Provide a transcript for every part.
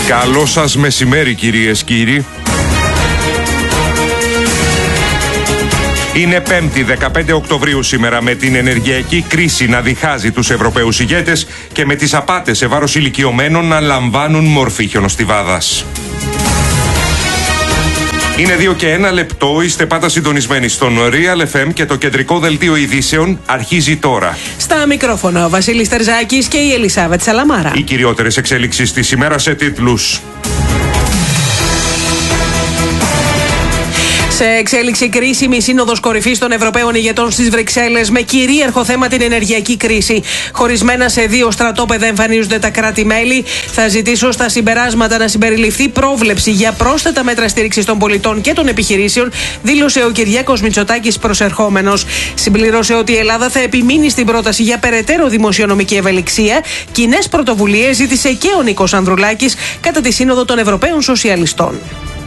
Καλό σας μεσημέρι, κυρίες και κύριοι. Είναι 5η 15 Οκτωβρίου σήμερα, με την ενεργειακή κρίση να διχάζει τους Ευρωπαίους ηγέτες και με τις απάτες σε βάρος ηλικιωμένων να λαμβάνουν μορφή χιονοστιβάδας. Είναι 2 και 1 λεπτό, είστε πάντα συντονισμένοι στον Real FM και το κεντρικό δελτίο ειδήσεων αρχίζει τώρα. Στα μικρόφωνα ο Βασίλης Τερζάκης και η Ελισάβετ Σαλαμάρα. Οι κυριότερες εξέλιξεις της ημέρας σε τίτλους. Σε εξέλιξη κρίσιμη σύνοδος κορυφής των Ευρωπαίων ηγετών στις Βρυξέλλες, με κυρίαρχο θέμα την ενεργειακή κρίση. Χωρισμένα σε 2 στρατόπεδα εμφανίζονται τα κράτη-μέλη. Θα ζητήσω στα συμπεράσματα να συμπεριληφθεί πρόβλεψη για πρόσθετα μέτρα στήριξης των πολιτών και των επιχειρήσεων, δήλωσε ο Κυριάκος Μητσοτάκης προσερχόμενος. Συμπλήρωσε ότι η Ελλάδα θα επιμείνει στην πρόταση για περαιτέρω δημοσιονομική ευελιξία. Κοινές πρωτοβουλίες ζήτησε και ο Νίκος Ανδρουλάκης κατά τη Σύνοδο των Ευρωπαίων Σοσιαλιστών.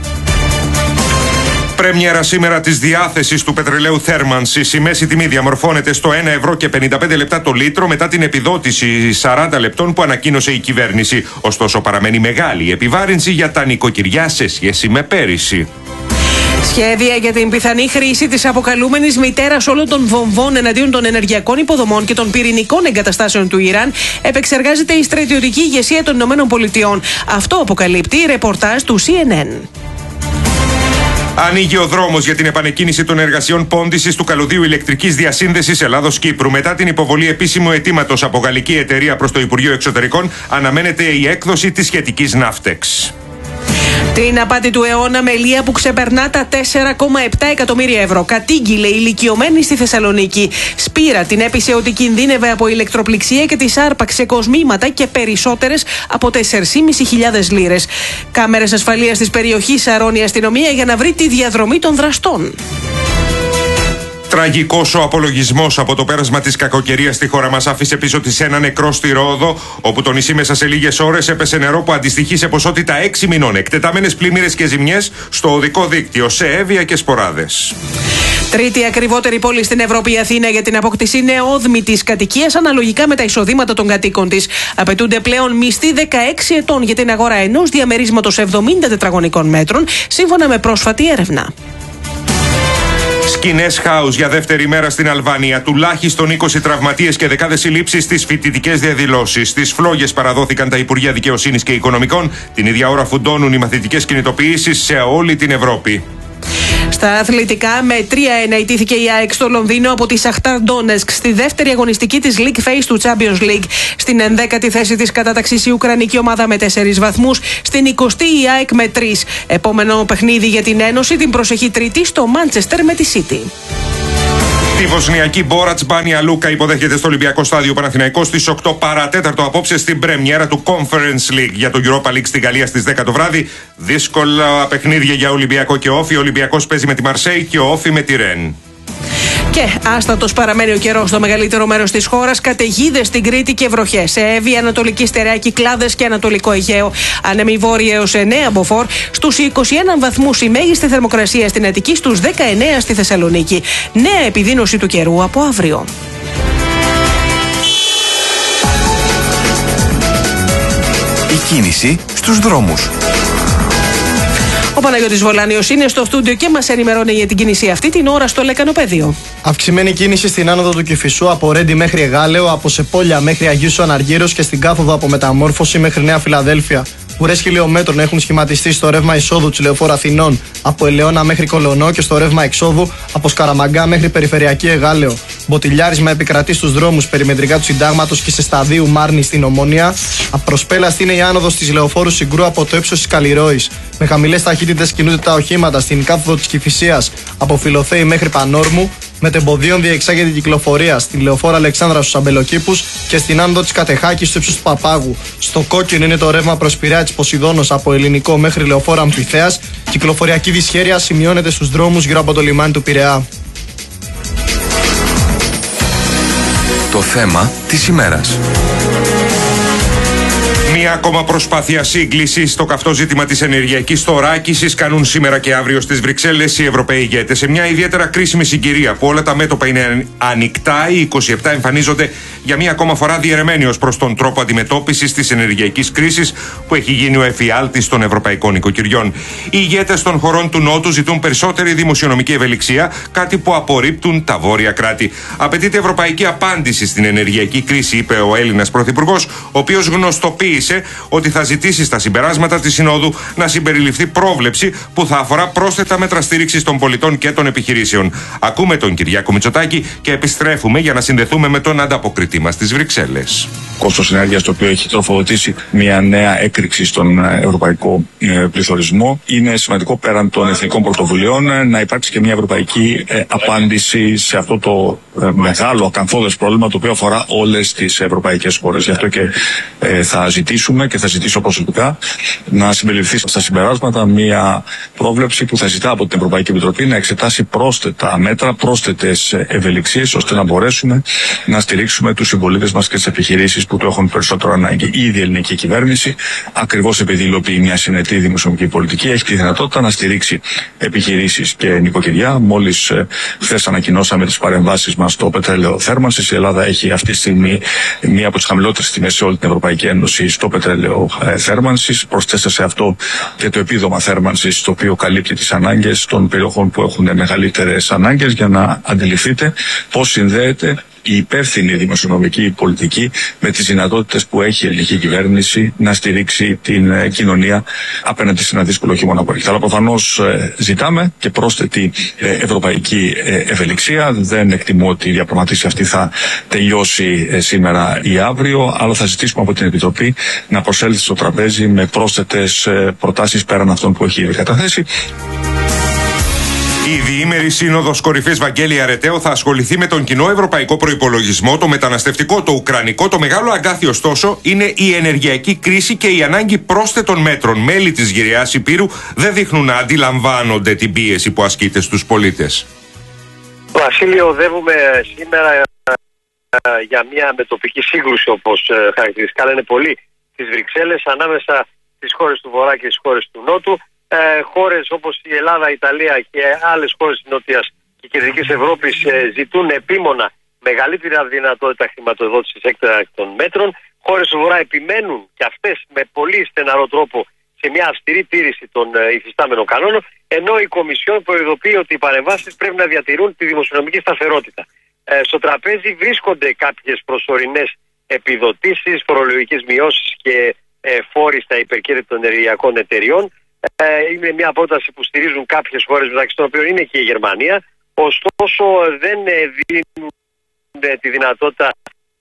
Πρέμιερα σήμερα της διάθεσης του πετρελαίου θέρμανσης. Η μέση τιμή διαμορφώνεται στο 1 ευρώ και 55 λεπτά το λίτρο μετά την επιδότηση 40 λεπτών που ανακοίνωσε η κυβέρνηση. Ωστόσο, παραμένει μεγάλη η επιβάρυνση για τα νοικοκυριά σε σχέση με πέρυσι. Σχέδια για την πιθανή χρήση της αποκαλούμενης μητέρας όλων των βομβών εναντίον των ενεργειακών υποδομών και των πυρηνικών εγκαταστάσεων του Ιράν επεξεργάζεται η στρατιωτική ηγεσία των ΗΠΑ. Αυτό αποκαλύπτει η ρεπορτάζ του CNN. Ανοίγει ο δρόμος για την επανεκκίνηση των εργασιών πόντισης του καλωδίου ηλεκτρικής διασύνδεσης Ελλάδος-Κύπρου. Μετά την υποβολή επίσημου αιτήματος από γαλλική εταιρεία προς το Υπουργείο Εξωτερικών, αναμένεται η έκδοση της σχετικής ναύτεξ. Την απάτη του αιώνα με λία που ξεπερνά τα 4,7 εκατομμύρια ευρώ κατήγγειλε η ηλικιωμένη στη Θεσσαλονίκη. Σπύρα την έπεισε ότι κινδύνευε από ηλεκτροπληξία και της άρπαξε κοσμήματα και περισσότερες από 4.500 λίρες. Κάμερες ασφαλείας της περιοχής σαρώνει η αστυνομία για να βρει τη διαδρομή των δραστών. Τραγικός ο απολογισμός από το πέρασμα της κακοκαιρίας στη χώρα μας άφησε πίσω της ένα νεκρό στη Ρόδο, όπου το νησί μέσα σε λίγες ώρες έπεσε νερό που αντιστοιχεί σε ποσότητα 6 μηνών. Εκτεταμένες πλημμύρες και ζημιές στο οδικό δίκτυο, σε Εύβοια και Σποράδες. Τρίτη ακριβότερη πόλη στην Ευρώπη η Αθήνα για την απόκτηση νεόδμητης κατοικίας αναλογικά με τα εισοδήματα των κατοίκων της. Απαιτούνται πλέον μισθοί 16 ετών για την αγορά ενός διαμερίσματος 70 τετραγωνικών μέτρων, σύμφωνα με πρόσφατη έρευνα. Σκηνές χάους για δεύτερη μέρα στην Αλβανία. Τουλάχιστον 20 τραυματίες και δεκάδες συλλήψεις στις φοιτητικές διαδηλώσεις. Στις φλόγες παραδόθηκαν τα Υπουργεία Δικαιοσύνης και Οικονομικών. Την ίδια ώρα φουντώνουν οι μαθητικές κινητοποιήσεις σε όλη την Ευρώπη. Στα αθλητικά, με 3-1 ιτήθηκε η ΑΕΚ στο Λονδίνο από τη Σαχτάρ Ντόνετσκ στη δεύτερη αγωνιστική της League Phase του Champions League. Στην 11η θέση της κατάταξης η Ουκρανική ομάδα με 4 βαθμούς, στην 20η η ΑΕΚ με 3. Επόμενο παιχνίδι για την Ένωση την προσεχή Τρίτη στο Μάντσεστερ με τη City. Τη βοσνιακή Μπόρατς Μπάνια Λούκα υποδέχεται στο Ολυμπιακό Στάδιο Παναθηναϊκός στις 8 παρατέταρτο απόψε στην πρεμιέρα του Conference League για το Europa League στην Γαλλία στις 10 το βράδυ. Δύσκολα παιχνίδια για Ολυμπιακό και Όφη. Ο Ολυμπιακός παίζει με τη Μαρσέη και ο Όφη με τη Ρεν. Και άστατος παραμένει ο καιρός στο μεγαλύτερο μέρος της χώρας. Καταιγίδες στην Κρήτη και βροχές. Σε Εύβοια, Ανατολική Στερεά, Κυκλάδες και Ανατολικό Αιγαίο. Άνεμοι βόρειοι έως 9 μποφόρ. Στους 21 βαθμούς η μέγιστη θερμοκρασία στην Αττική, στους 19 στη Θεσσαλονίκη. Νέα επιδείνωση του καιρού από αύριο. Η κίνηση στους δρόμους. Ο Παναγιώτης Βολάνιος είναι στο στούντιο και μας ενημερώνει για την κίνηση αυτή την ώρα στο Λεκανοπέδιο. Αυξημένη κίνηση στην άνοδο του Κηφισού από Ρέντι μέχρι Εγάλεο, από Σεπόλια μέχρι Αγίου Αναργύρος και στην κάθοδο από Μεταμόρφωση μέχρι Νέα Φιλαδέλφια. Ουρές χιλιόμετρων έχουν σχηματιστεί στο ρεύμα εισόδου της Λεωφόρου Αθηνών από Ελαιώνα μέχρι Κολονό και στο ρεύμα εξόδου από Σκαραμαγκά μέχρι Περιφερειακή Εγάλεο. Μποτιλιάρισμα επικρατεί στους δρόμους περιμετρικά του Συντάγματος και σε σταδίου Μάρνη στην Ομόνια. Απροσπέλαστη είναι η άνοδος της Λεωφόρου Συγκρού από το ύψος της Καλλιρόης. Με χαμηλές ταχύτητες κινούνται τα οχήματα στην κάθοδο της Κηφισίας από Φιλοθέη μέχρι Πανόρμου. Μετεμποδίων διεξάγεται η κυκλοφορία στην Λεωφόρο Αλεξάνδρα στους Αμπελοκήπους και στην άνοδο της Κατεχάκης στο ύψος του Παπάγου. Στο κόκκινο είναι το ρεύμα προς Πειραιά της Ποσειδώνος από Ελληνικό μέχρι Λεωφόρο Αμφιθέας. Κυκλοφοριακή δυσχέρεια σημειώνεται στους δρόμους γύρω από το λιμάνι του Πειραιά. Το θέμα της ημέρας. Μία ακόμα προσπάθεια σύγκληση στο καυτό ζήτημα της ενεργειακής θωράκισης κάνουν σήμερα και αύριο στις Βρυξέλλες οι Ευρωπαίοι ηγέτες. Σε μια ιδιαίτερα κρίσιμη συγκυρία που όλα τα μέτωπα είναι ανοιχτά, οι 27 εμφανίζονται για μία ακόμα φορά διαιρεμένοι ως προς τον τρόπο αντιμετώπισης της ενεργειακής κρίσης που έχει γίνει ο εφιάλτης των ευρωπαϊκών οικοκυριών. Οι ηγέτες των χωρών του Νότου ζητούν περισσότερη δημοσιονομική ευελιξία, κάτι που απορρίπτουν τα βόρεια κράτη. Απαιτείται ευρωπαϊκή απάντηση στην ενεργειακή κρίση, είπε ο Έλληνας Πρωθυπουργός, ο οποίος γνωστοποίησε ότι θα ζητήσει στα συμπεράσματα της Συνόδου να συμπεριληφθεί πρόβλεψη που θα αφορά πρόσθετα μέτρα στήριξης των πολιτών και των επιχειρήσεων. Ακούμε τον Κυριάκο Μητσοτάκη και επιστρέφουμε για να συνδεθούμε με τον ανταποκριτή μας στις Βρυξέλλες. Κόστος ενέργειας, το οποίο έχει τροφοδοτήσει μια νέα έκρηξη στον ευρωπαϊκό πληθωρισμό. Είναι σημαντικό πέραν των εθνικών πρωτοβουλειών να υπάρξει και μια ευρωπαϊκή απάντηση σε αυτό το μεγάλο ακαθόδες πρόβλημα, το οποίο αφορά όλες τις ευρωπαϊκές χώρες. Γι' αυτό και θα ζητήσουμε και θα ζητήσω προσωπικά να συμπεριληφθεί στα συμπεράσματα μια πρόβλεψη που θα ζητά από την Ευρωπαϊκή Επιτροπή να εξετάσει πρόσθετα μέτρα, πρόσθετες ευελιξίες, ώστε να μπορέσουμε να στηρίξουμε τους συμπολίτες μας και τις επιχειρήσεις που το έχουν περισσότερο ανάγκη. Ήδη η ελληνική κυβέρνηση, ακριβώς επειδή υλοποιεί μια συνετή δημοσιονομική πολιτική, έχει τη δυνατότητα να στηρίξει επιχειρήσεις και νοικοκυριά. Μόλις χθες ανακοινώσαμε τις παρεμβάσεις μας στο πετρέλαιο θέρμανσης. Η Ελλάδα έχει αυτή τη στιγμή μία από τις χαμηλότερες τιμές σε όλη την Ευρωπαϊκή Ένωση στο πετρέλαιο θέρμανσης. Προσθέστε σε αυτό και το επίδομα θέρμανσης, το οποίο καλύπτει τις ανάγκες των περιοχών που έχουν μεγαλύτερες ανάγκες, για να αντιληφθείτε πώς συνδέεται η υπεύθυνη δημοσιονομική πολιτική με τις δυνατότητες που έχει η ελληνική κυβέρνηση να στηρίξει την κοινωνία απέναντι σε ένα δύσκολο χειμώνα που έχει. Αλλά προφανώς ζητάμε και πρόσθετη ευρωπαϊκή ευελιξία. Δεν εκτιμώ ότι η διαπραγματεύση αυτή θα τελειώσει σήμερα ή αύριο, αλλά θα ζητήσουμε από την Επιτροπή να προσέλθει στο τραπέζι με πρόσθετες προτάσεις πέραν αυτών που έχει καταθέσει. Η διήμερη Σύνοδος Κορυφής Βαγγέλη Αρετέο θα ασχοληθεί με τον κοινό ευρωπαϊκό προϋπολογισμό, το μεταναστευτικό, το ουκρανικό. Το μεγάλο αγκάθι, ωστόσο, είναι η ενεργειακή κρίση και η ανάγκη πρόσθετων μέτρων. Μέλη της γυριάς Υπήρου δεν δείχνουν να αντιλαμβάνονται την πίεση που ασκείται στους πολίτες. Βασίλειο, οδεύουμε σήμερα για μια μετοπική σύγκρουση, όπως χαρακτηριστικά λένε πολλοί, στις Βρυξέλλες, ανάμεσα στις χώρες του Βορρά και στις χώρες του Νότου. Χώρες όπως η Ελλάδα, η Ιταλία και άλλες χώρες της Νότιας και Κεντρικής Ευρώπης ζητούν επίμονα μεγαλύτερη δυνατότητα χρηματοδότησης έκτακτων μέτρων. Χώρες του Βορρά επιμένουν και αυτές με πολύ στεναρό τρόπο σε μια αυστηρή τήρηση των υφιστάμενων κανόνων, ενώ η Κομισιόν προειδοποιεί ότι οι παρεμβάσεις πρέπει να διατηρούν τη δημοσιονομική σταθερότητα. Στο τραπέζι βρίσκονται κάποιες προσωρινές επιδοτήσεις, φορολογικές μειώσεις και φόροι στα υπερκέρδη των ενεργειακών εταιριών. Είναι μια πρόταση που στηρίζουν κάποιες χώρες, μεταξύ των οποίων είναι και η Γερμανία. Ωστόσο δεν δίνουν τη δυνατότητα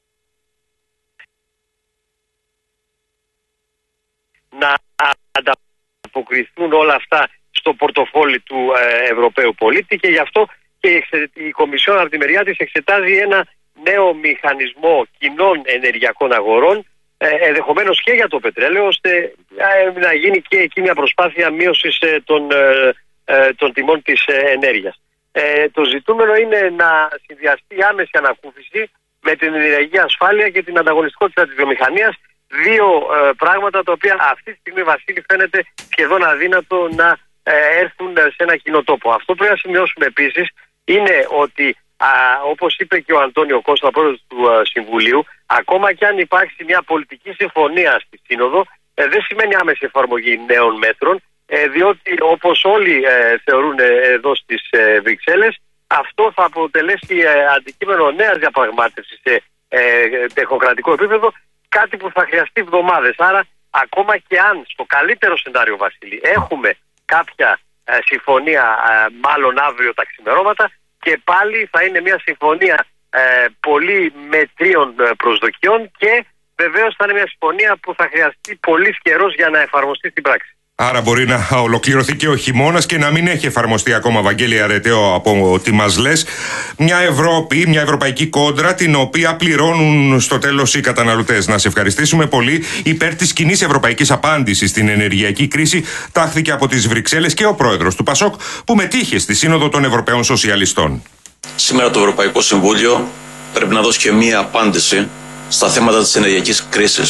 να ανταποκριθούν όλα αυτά στο πορτοφόλι του Ευρωπαίου πολίτη, και γι' αυτό και η Κομισιόν από τη μεριά της εξετάζει ένα νέο μηχανισμό κοινών ενεργειακών αγορών, ενδεχομένως και για το πετρέλαιο, ώστε να γίνει και εκεί μια προσπάθεια μείωσης των τιμών της ενέργειας. Το ζητούμενο είναι να συνδυαστεί άμεση ανακούφιση με την ενεργειακή ασφάλεια και την ανταγωνιστικότητα της βιομηχανίας. Δύο πράγματα τα οποία αυτή τη στιγμή, Βασίλη, φαίνεται σχεδόν αδύνατο να έρθουν σε ένα κοινό τόπο. Αυτό πρέπει να σημειώσουμε επίσης είναι ότι, όπως είπε και ο Αντώνιο Κώστα, πρόεδρος του Συμβουλίου, ακόμα και αν υπάρξει μια πολιτική συμφωνία στη Σύνοδο, δεν σημαίνει άμεση εφαρμογή νέων μέτρων, διότι όπως όλοι θεωρούν εδώ στις Βρυξέλλες, αυτό θα αποτελέσει αντικείμενο νέας διαπραγμάτευσης σε τεχνοκρατικό επίπεδο, κάτι που θα χρειαστεί εβδομάδες. Άρα, ακόμα και αν στο καλύτερο σενάριο, Βασίλη, έχουμε κάποια συμφωνία, μάλλον αύριο τα ξημερώματα, και πάλι θα είναι μια συμφωνία πολύ μετρίων προσδοκιών, και βεβαίως θα είναι μια συμφωνία που θα χρειαστεί πολύς καιρός για να εφαρμοστεί στην πράξη. Άρα μπορεί να ολοκληρωθεί και ο χειμώνας και να μην έχει εφαρμοστεί ακόμα, Βαγγέλη Αρετέο, από ό,τι μας λες, μια Ευρώπη, μια ευρωπαϊκή κόντρα, την οποία πληρώνουν στο τέλος οι καταναλωτές. Να σε ευχαριστήσουμε πολύ. Υπέρ της κοινής ευρωπαϊκής απάντησης στην ενεργειακή κρίση τάχθηκε από τις Βρυξέλλες και ο πρόεδρος του ΠΑΣΟΚ, που μετήχε στη Σύνοδο των Ευρωπαίων Σοσιαλιστών. Σήμερα το Ευρωπαϊκό Συμβούλιο πρέπει να δώσει και μία απάντηση στα θέματα της ενεργειακής κρίσης.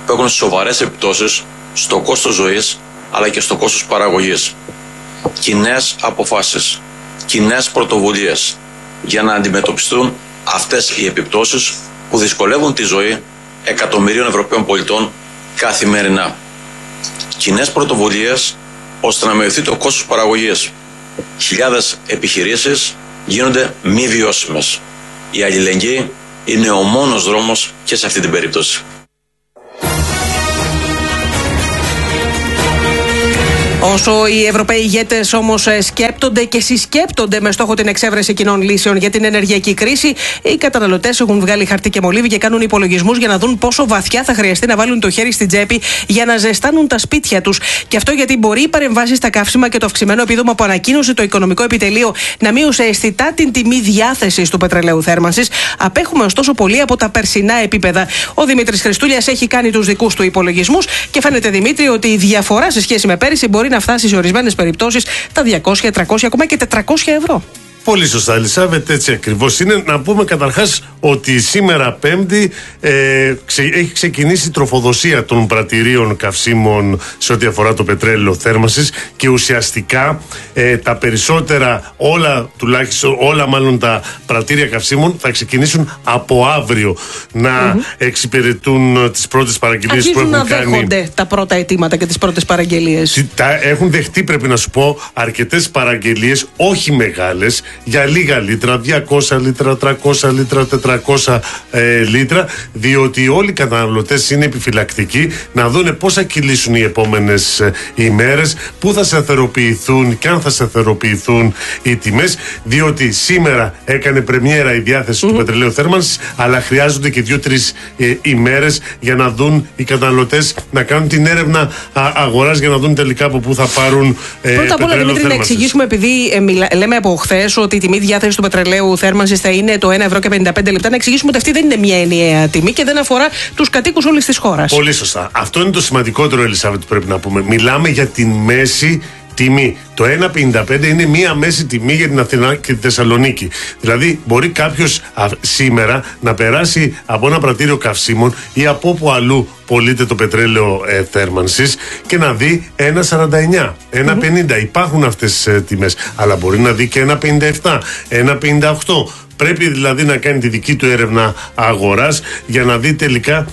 που έχουν σοβαρές επιπτώσεις στο κόστος ζωής αλλά και στο κόστος παραγωγής. Κοινές αποφάσεις, κοινές πρωτοβουλίες για να αντιμετωπιστούν αυτές οι επιπτώσεις που δυσκολεύουν τη ζωή εκατομμυρίων Ευρωπαίων πολιτών καθημερινά. Κοινές πρωτοβουλίες ώστε να μειωθεί το κόστος παραγωγής. Χιλιάδες επιχειρήσεις γίνονται μη βιώσιμες. Η αλληλεγγύη είναι ο μόνος δρόμος και σε αυτή την περίπτωση. Όσο οι Ευρωπαίοι ηγέτες όμως σκέπτονται και συσκέπτονται με στόχο την εξέβρεση κοινών λύσεων για την ενεργειακή κρίση, οι καταναλωτές έχουν βγάλει χαρτί και μολύβι και κάνουν υπολογισμούς για να δουν πόσο βαθιά θα χρειαστεί να βάλουν το χέρι στην τσέπη για να ζεστάνουν τα σπίτια τους. Και αυτό γιατί μπορεί οι παρεμβάσεις στα καύσιμα και το αυξημένο επίδομα που ανακοίνωσε το Οικονομικό Επιτελείο να μείωσε αισθητά την τιμή διάθεσης του πετρελαίου θέρμανσης. Απέχουμε ωστόσο πολύ από τα περσινά επίπεδα. Ο Δημήτρης Χριστούλιας έχει κάνει τους δικούς του υπολογισμούς και φαίνεται, Δημήτρη, ότι η διαφορά σε σχέση με πέρυσι μπορεί να φτάσει σε ορισμένες περιπτώσεις τα 200, 300, ακόμα και 400 ευρώ. Πολύ σωστά, Ελισάβετ, έτσι ακριβώς είναι. Να πούμε καταρχάς ότι σήμερα Πέμπτη έχει ξεκινήσει η τροφοδοσία των πρατηρίων καυσίμων σε ό,τι αφορά το πετρέλαιο θέρμανσης και ουσιαστικά τα περισσότερα, όλα μάλλον τα πρατήρια καυσίμων θα ξεκινήσουν από αύριο να εξυπηρετούν τις πρώτες παραγγελίες που έχουν κάνει. Αρχίζουν να δέχονται τα πρώτα αιτήματα και τις πρώτες παραγγελίες. Έχουν δεχτεί, πρέπει να σου πω, αρκετές παραγγελίες, όχι μεγάλες, για λίγα λίτρα, 200 λίτρα, 300 λίτρα, 400 λίτρα, διότι όλοι οι καταναλωτές είναι επιφυλακτικοί να δουν πώς θα κυλήσουν οι επόμενες ημέρες, πού θα σταθεροποιηθούν και αν θα σταθεροποιηθούν οι τιμές, διότι σήμερα έκανε πρεμιέρα η διάθεση του πετρελαίου θέρμανσης, αλλά χρειάζονται και 2-3 ημέρες για να δουν οι καταναλωτές, να κάνουν την έρευνα αγοράς για να δουν τελικά από πού θα πάρουν πρώτα απ' όλα, Δημήτρη, να εξηγήσουμε, επειδή λέμε από χθες ότι η τιμή διάθεση του πετρελαίου θέρμανσης θα είναι το 1 ευρώ και 55 λεπτά, να εξηγήσουμε ότι αυτή δεν είναι μια ενιαία τιμή και δεν αφορά τους κατοίκους όλης της χώρας. Πολύ σωστά. Αυτό είναι το σημαντικότερο, Ελισάβετ, που πρέπει να πούμε. Μιλάμε για την μέση τιμή. Το 1,55 είναι μία μέση τιμή για την Αθηνά και τη Θεσσαλονίκη. Δηλαδή, μπορεί κάποιος σήμερα να περάσει από ένα πρατήριο καυσίμων ή από όπου αλλού πωλείται το πετρέλαιο θέρμανσης και να δει 1,49, 1,50. Υπάρχουν αυτές τις τιμές. Αλλά μπορεί να δει και 1,57, 1,58. Πρέπει δηλαδή να κάνει τη δική του έρευνα αγοράς για να δει τελικά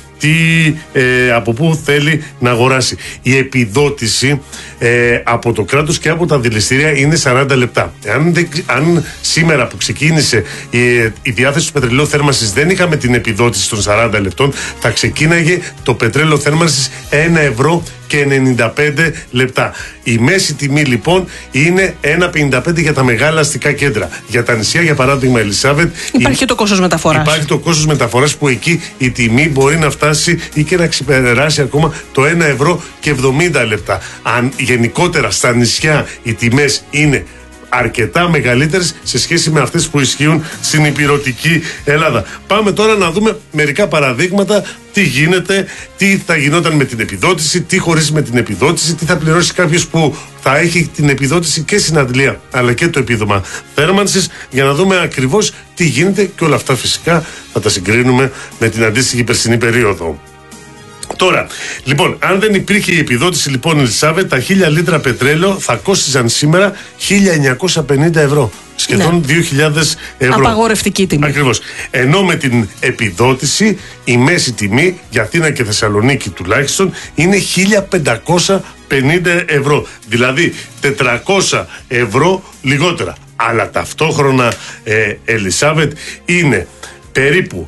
από πού θέλει να αγοράσει. Η επιδότηση από το κράτος και από τα δηληστήρια είναι 40 λεπτά. Αν σήμερα που ξεκίνησε η διάθεση του πετρελαίου θέρμανσης δεν είχαμε την επιδότηση των 40 λεπτών, θα ξεκίναγε το πετρέλαιο θέρμανσης 1 ευρώ και 95 λεπτά. Η μέση τιμή λοιπόν είναι 1,55 για τα μεγάλα αστικά κέντρα. Για τα νησιά, για παράδειγμα, Ελισάβετ, υπάρχει το κόστος μεταφοράς. Υπάρχει το κόστος μεταφοράς που εκεί η τιμή μπορεί να φτάσει ή και να ξεπεράσει ακόμα το 1 ευρώ και 70 λεπτά. Αν γενικότερα στα νησιά οι τιμές είναι αρκετά μεγαλύτερες σε σχέση με αυτές που ισχύουν στην ηπειρωτική Ελλάδα. Πάμε τώρα να δούμε μερικά παραδείγματα τι γίνεται, τι θα γινόταν με την επιδότηση, τι χωρίς με την επιδότηση, τι θα πληρώσει κάποιος που θα έχει την επιδότηση και στην αντλία αλλά και το επίδομα θέρμανσης, για να δούμε ακριβώς τι γίνεται και όλα αυτά φυσικά θα τα συγκρίνουμε με την αντίστοιχη περσινή περίοδο. Τώρα, λοιπόν, αν δεν υπήρχε η επιδότηση, λοιπόν, Ελισάβετ, τα 1000 λίτρα πετρέλαιο θα κόστιζαν σήμερα 1.950 ευρώ. Σχεδόν 2.000 ευρώ. Απαγορευτική τιμή. Ακριβώς. Ενώ με την επιδότηση η μέση τιμή για Αθήνα και Θεσσαλονίκη τουλάχιστον είναι 1.550 ευρώ. Δηλαδή 400 ευρώ λιγότερα. Αλλά ταυτόχρονα, Ελισάβετ, είναι περίπου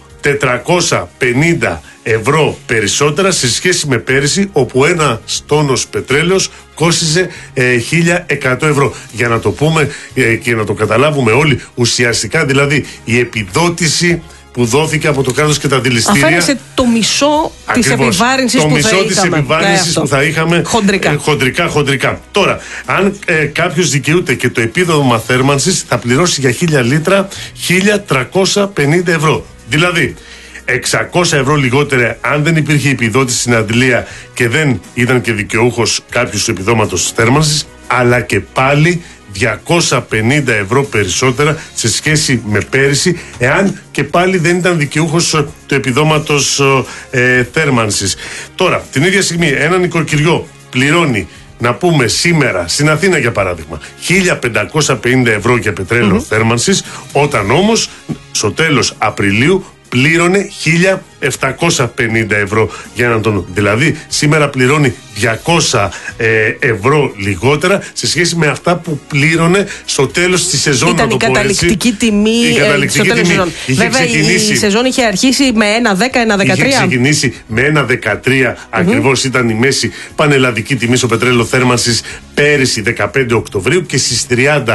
450 ευρώ περισσότερα σε σχέση με πέρυσι, όπου ένα τόνος πετρέλαιος κόστιζε 1.100 ευρώ. Για να το πούμε και να το καταλάβουμε όλοι, ουσιαστικά δηλαδή η επιδότηση που δόθηκε από το κράτος και τα δηληστήρια αφαίρεσε το μισό της επιβάρυνσης που θα είχαμε. Χοντρικά. Τώρα, αν κάποιος δικαιούται και το επίδομα θέρμανσης, θα πληρώσει για 1000 λίτρα 1.350 ευρώ. Δηλαδή 600 ευρώ λιγότερα αν δεν υπήρχε επιδότηση στην αντλία και δεν ήταν και δικαιούχος κάποιος του επιδόματος θέρμανσης, αλλά και πάλι 250 ευρώ περισσότερα σε σχέση με πέρυσι, εάν και πάλι δεν ήταν δικαιούχος του επιδόματος θέρμανσης. Τώρα, την ίδια στιγμή, ένα νοικοκυριό πληρώνει, να πούμε σήμερα, στην Αθήνα για παράδειγμα, 1.550 ευρώ για πετρέλαιο θέρμανσης, όταν όμως στο τέλος Απριλίου πλήρωνε 1.750 ευρώ για έναν τόνο. Δηλαδή σήμερα πληρώνει 200 ευρώ λιγότερα σε σχέση με αυτά που πλήρωνε στο τέλος της σεζόν. Ήταν η καταληκτική τιμή στο τέλος σεζόν. Βέβαια η σεζόν είχε αρχίσει με 1,10, 1,13. Είχε ξεκινήσει με 1,13 ακριβώς ήταν η μέση πανελλαδική τιμή στο πετρέλαιο θέρμανσης πέρυσι 15 Οκτωβρίου και στις 30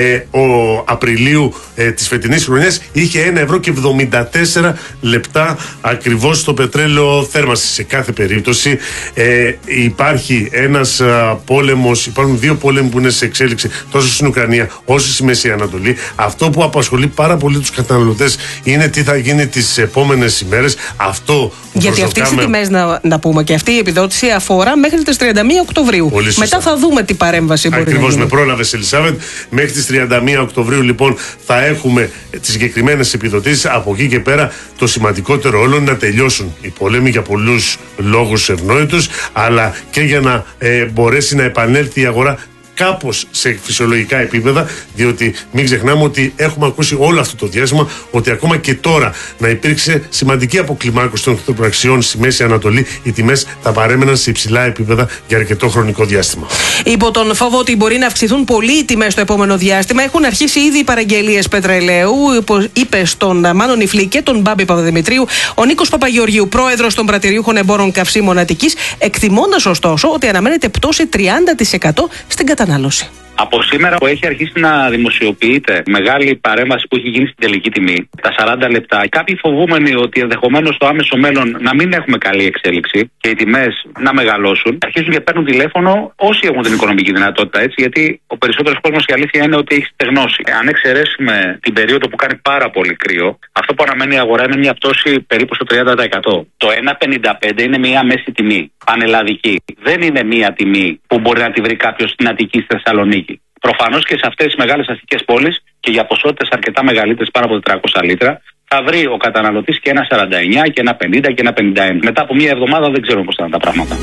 Απριλίου της φετινής χρονιάς είχε 1,74 λεπτά ακριβώς στο πετρέλαιο θέρμανσης. Σε κάθε περίπτωση υπάρχει ένας πόλεμος, υπάρχουν δύο πόλεμοι που είναι σε εξέλιξη τόσο στην Ουκρανία όσο στη Μέση Ανατολή. Αυτό που απασχολεί πάρα πολύ τους καταναλωτές είναι τι θα γίνει τις επόμενες ημέρες. Αυτό γιατί αυτές οι τιμές, να πούμε, και αυτή η επιδότηση αφορά μέχρι τις 31 Οκτωβρίου. Μετά θα δούμε τι παρέμβαση μπορεί να γίνει. Ακριβώς, με πρόλαβες, Ελισάβετ. Μέχρι τις 31 Οκτωβρίου λοιπόν θα έχουμε τις συγκεκριμένες επιδοτήσεις. Από εκεί και πέρα το σημαντικότερο όλο είναι να τελειώσουν οι πόλεμοι για πολλούς λόγους ευνόητους, αλλά και για να μπορέσει να επανέλθει η αγορά κάπως σε φυσιολογικά επίπεδα, διότι μην ξεχνάμε ότι έχουμε ακούσει όλο αυτό το διάστημα ότι ακόμα και τώρα να υπήρξε σημαντική αποκλιμάκωση των εχθροπραξιών στη Μέση Ανατολή, οι τιμές θα παρέμεναν σε υψηλά επίπεδα για αρκετό χρονικό διάστημα. Υπό τον φόβο ότι μπορεί να αυξηθούν πολύ οι τιμές στο επόμενο διάστημα, έχουν αρχίσει ήδη οι παραγγελίες πετρελαίου, είπε στον Μάνο Νιφλή και τον Μπάμπη Παπαδημητρίου ο Νίκος Παπαγεωργίου, πρόεδρος των πρατηριούχων εμπόρων καυσίμων Αττικής, εκτιμώντας ωστόσο ότι αναμένεται πτώση 30% στην κατανάλωση. Από σήμερα που έχει αρχίσει να δημοσιοποιείται μεγάλη παρέμβαση που έχει γίνει στην τελική τιμή, τα 40 λεπτά, κάποιοι φοβούμενοι ότι ενδεχομένως στο άμεσο μέλλον να μην έχουμε καλή εξέλιξη και οι τιμές να μεγαλώσουν, αρχίζουν και παίρνουν τηλέφωνο όσοι έχουν την οικονομική δυνατότητα, έτσι, γιατί ο περισσότερος κόσμος η αλήθεια είναι ότι έχει στεγνώσει. Αν εξαιρέσουμε την περίοδο που κάνει πάρα πολύ κρύο, αυτό που αναμένει η αγορά είναι μια πτώση περίπου στο 30%. Το 1,55 είναι μια μέση τιμή πανελλαδική. Δεν είναι μια τιμή που μπορεί να τη βρει κάποιος στην Αττική, στη Θεσσαλονίκη. Προφανώς και σε αυτές τις μεγάλες αστικές πόλεις και για ποσότητες αρκετά μεγαλύτερες, πάνω από 400 λίτρα, θα βρει ο καταναλωτής και 1,49 και 1,50 και 1,51. Μετά από μια εβδομάδα δεν ξέρουμε πώς θα είναι τα πράγματα.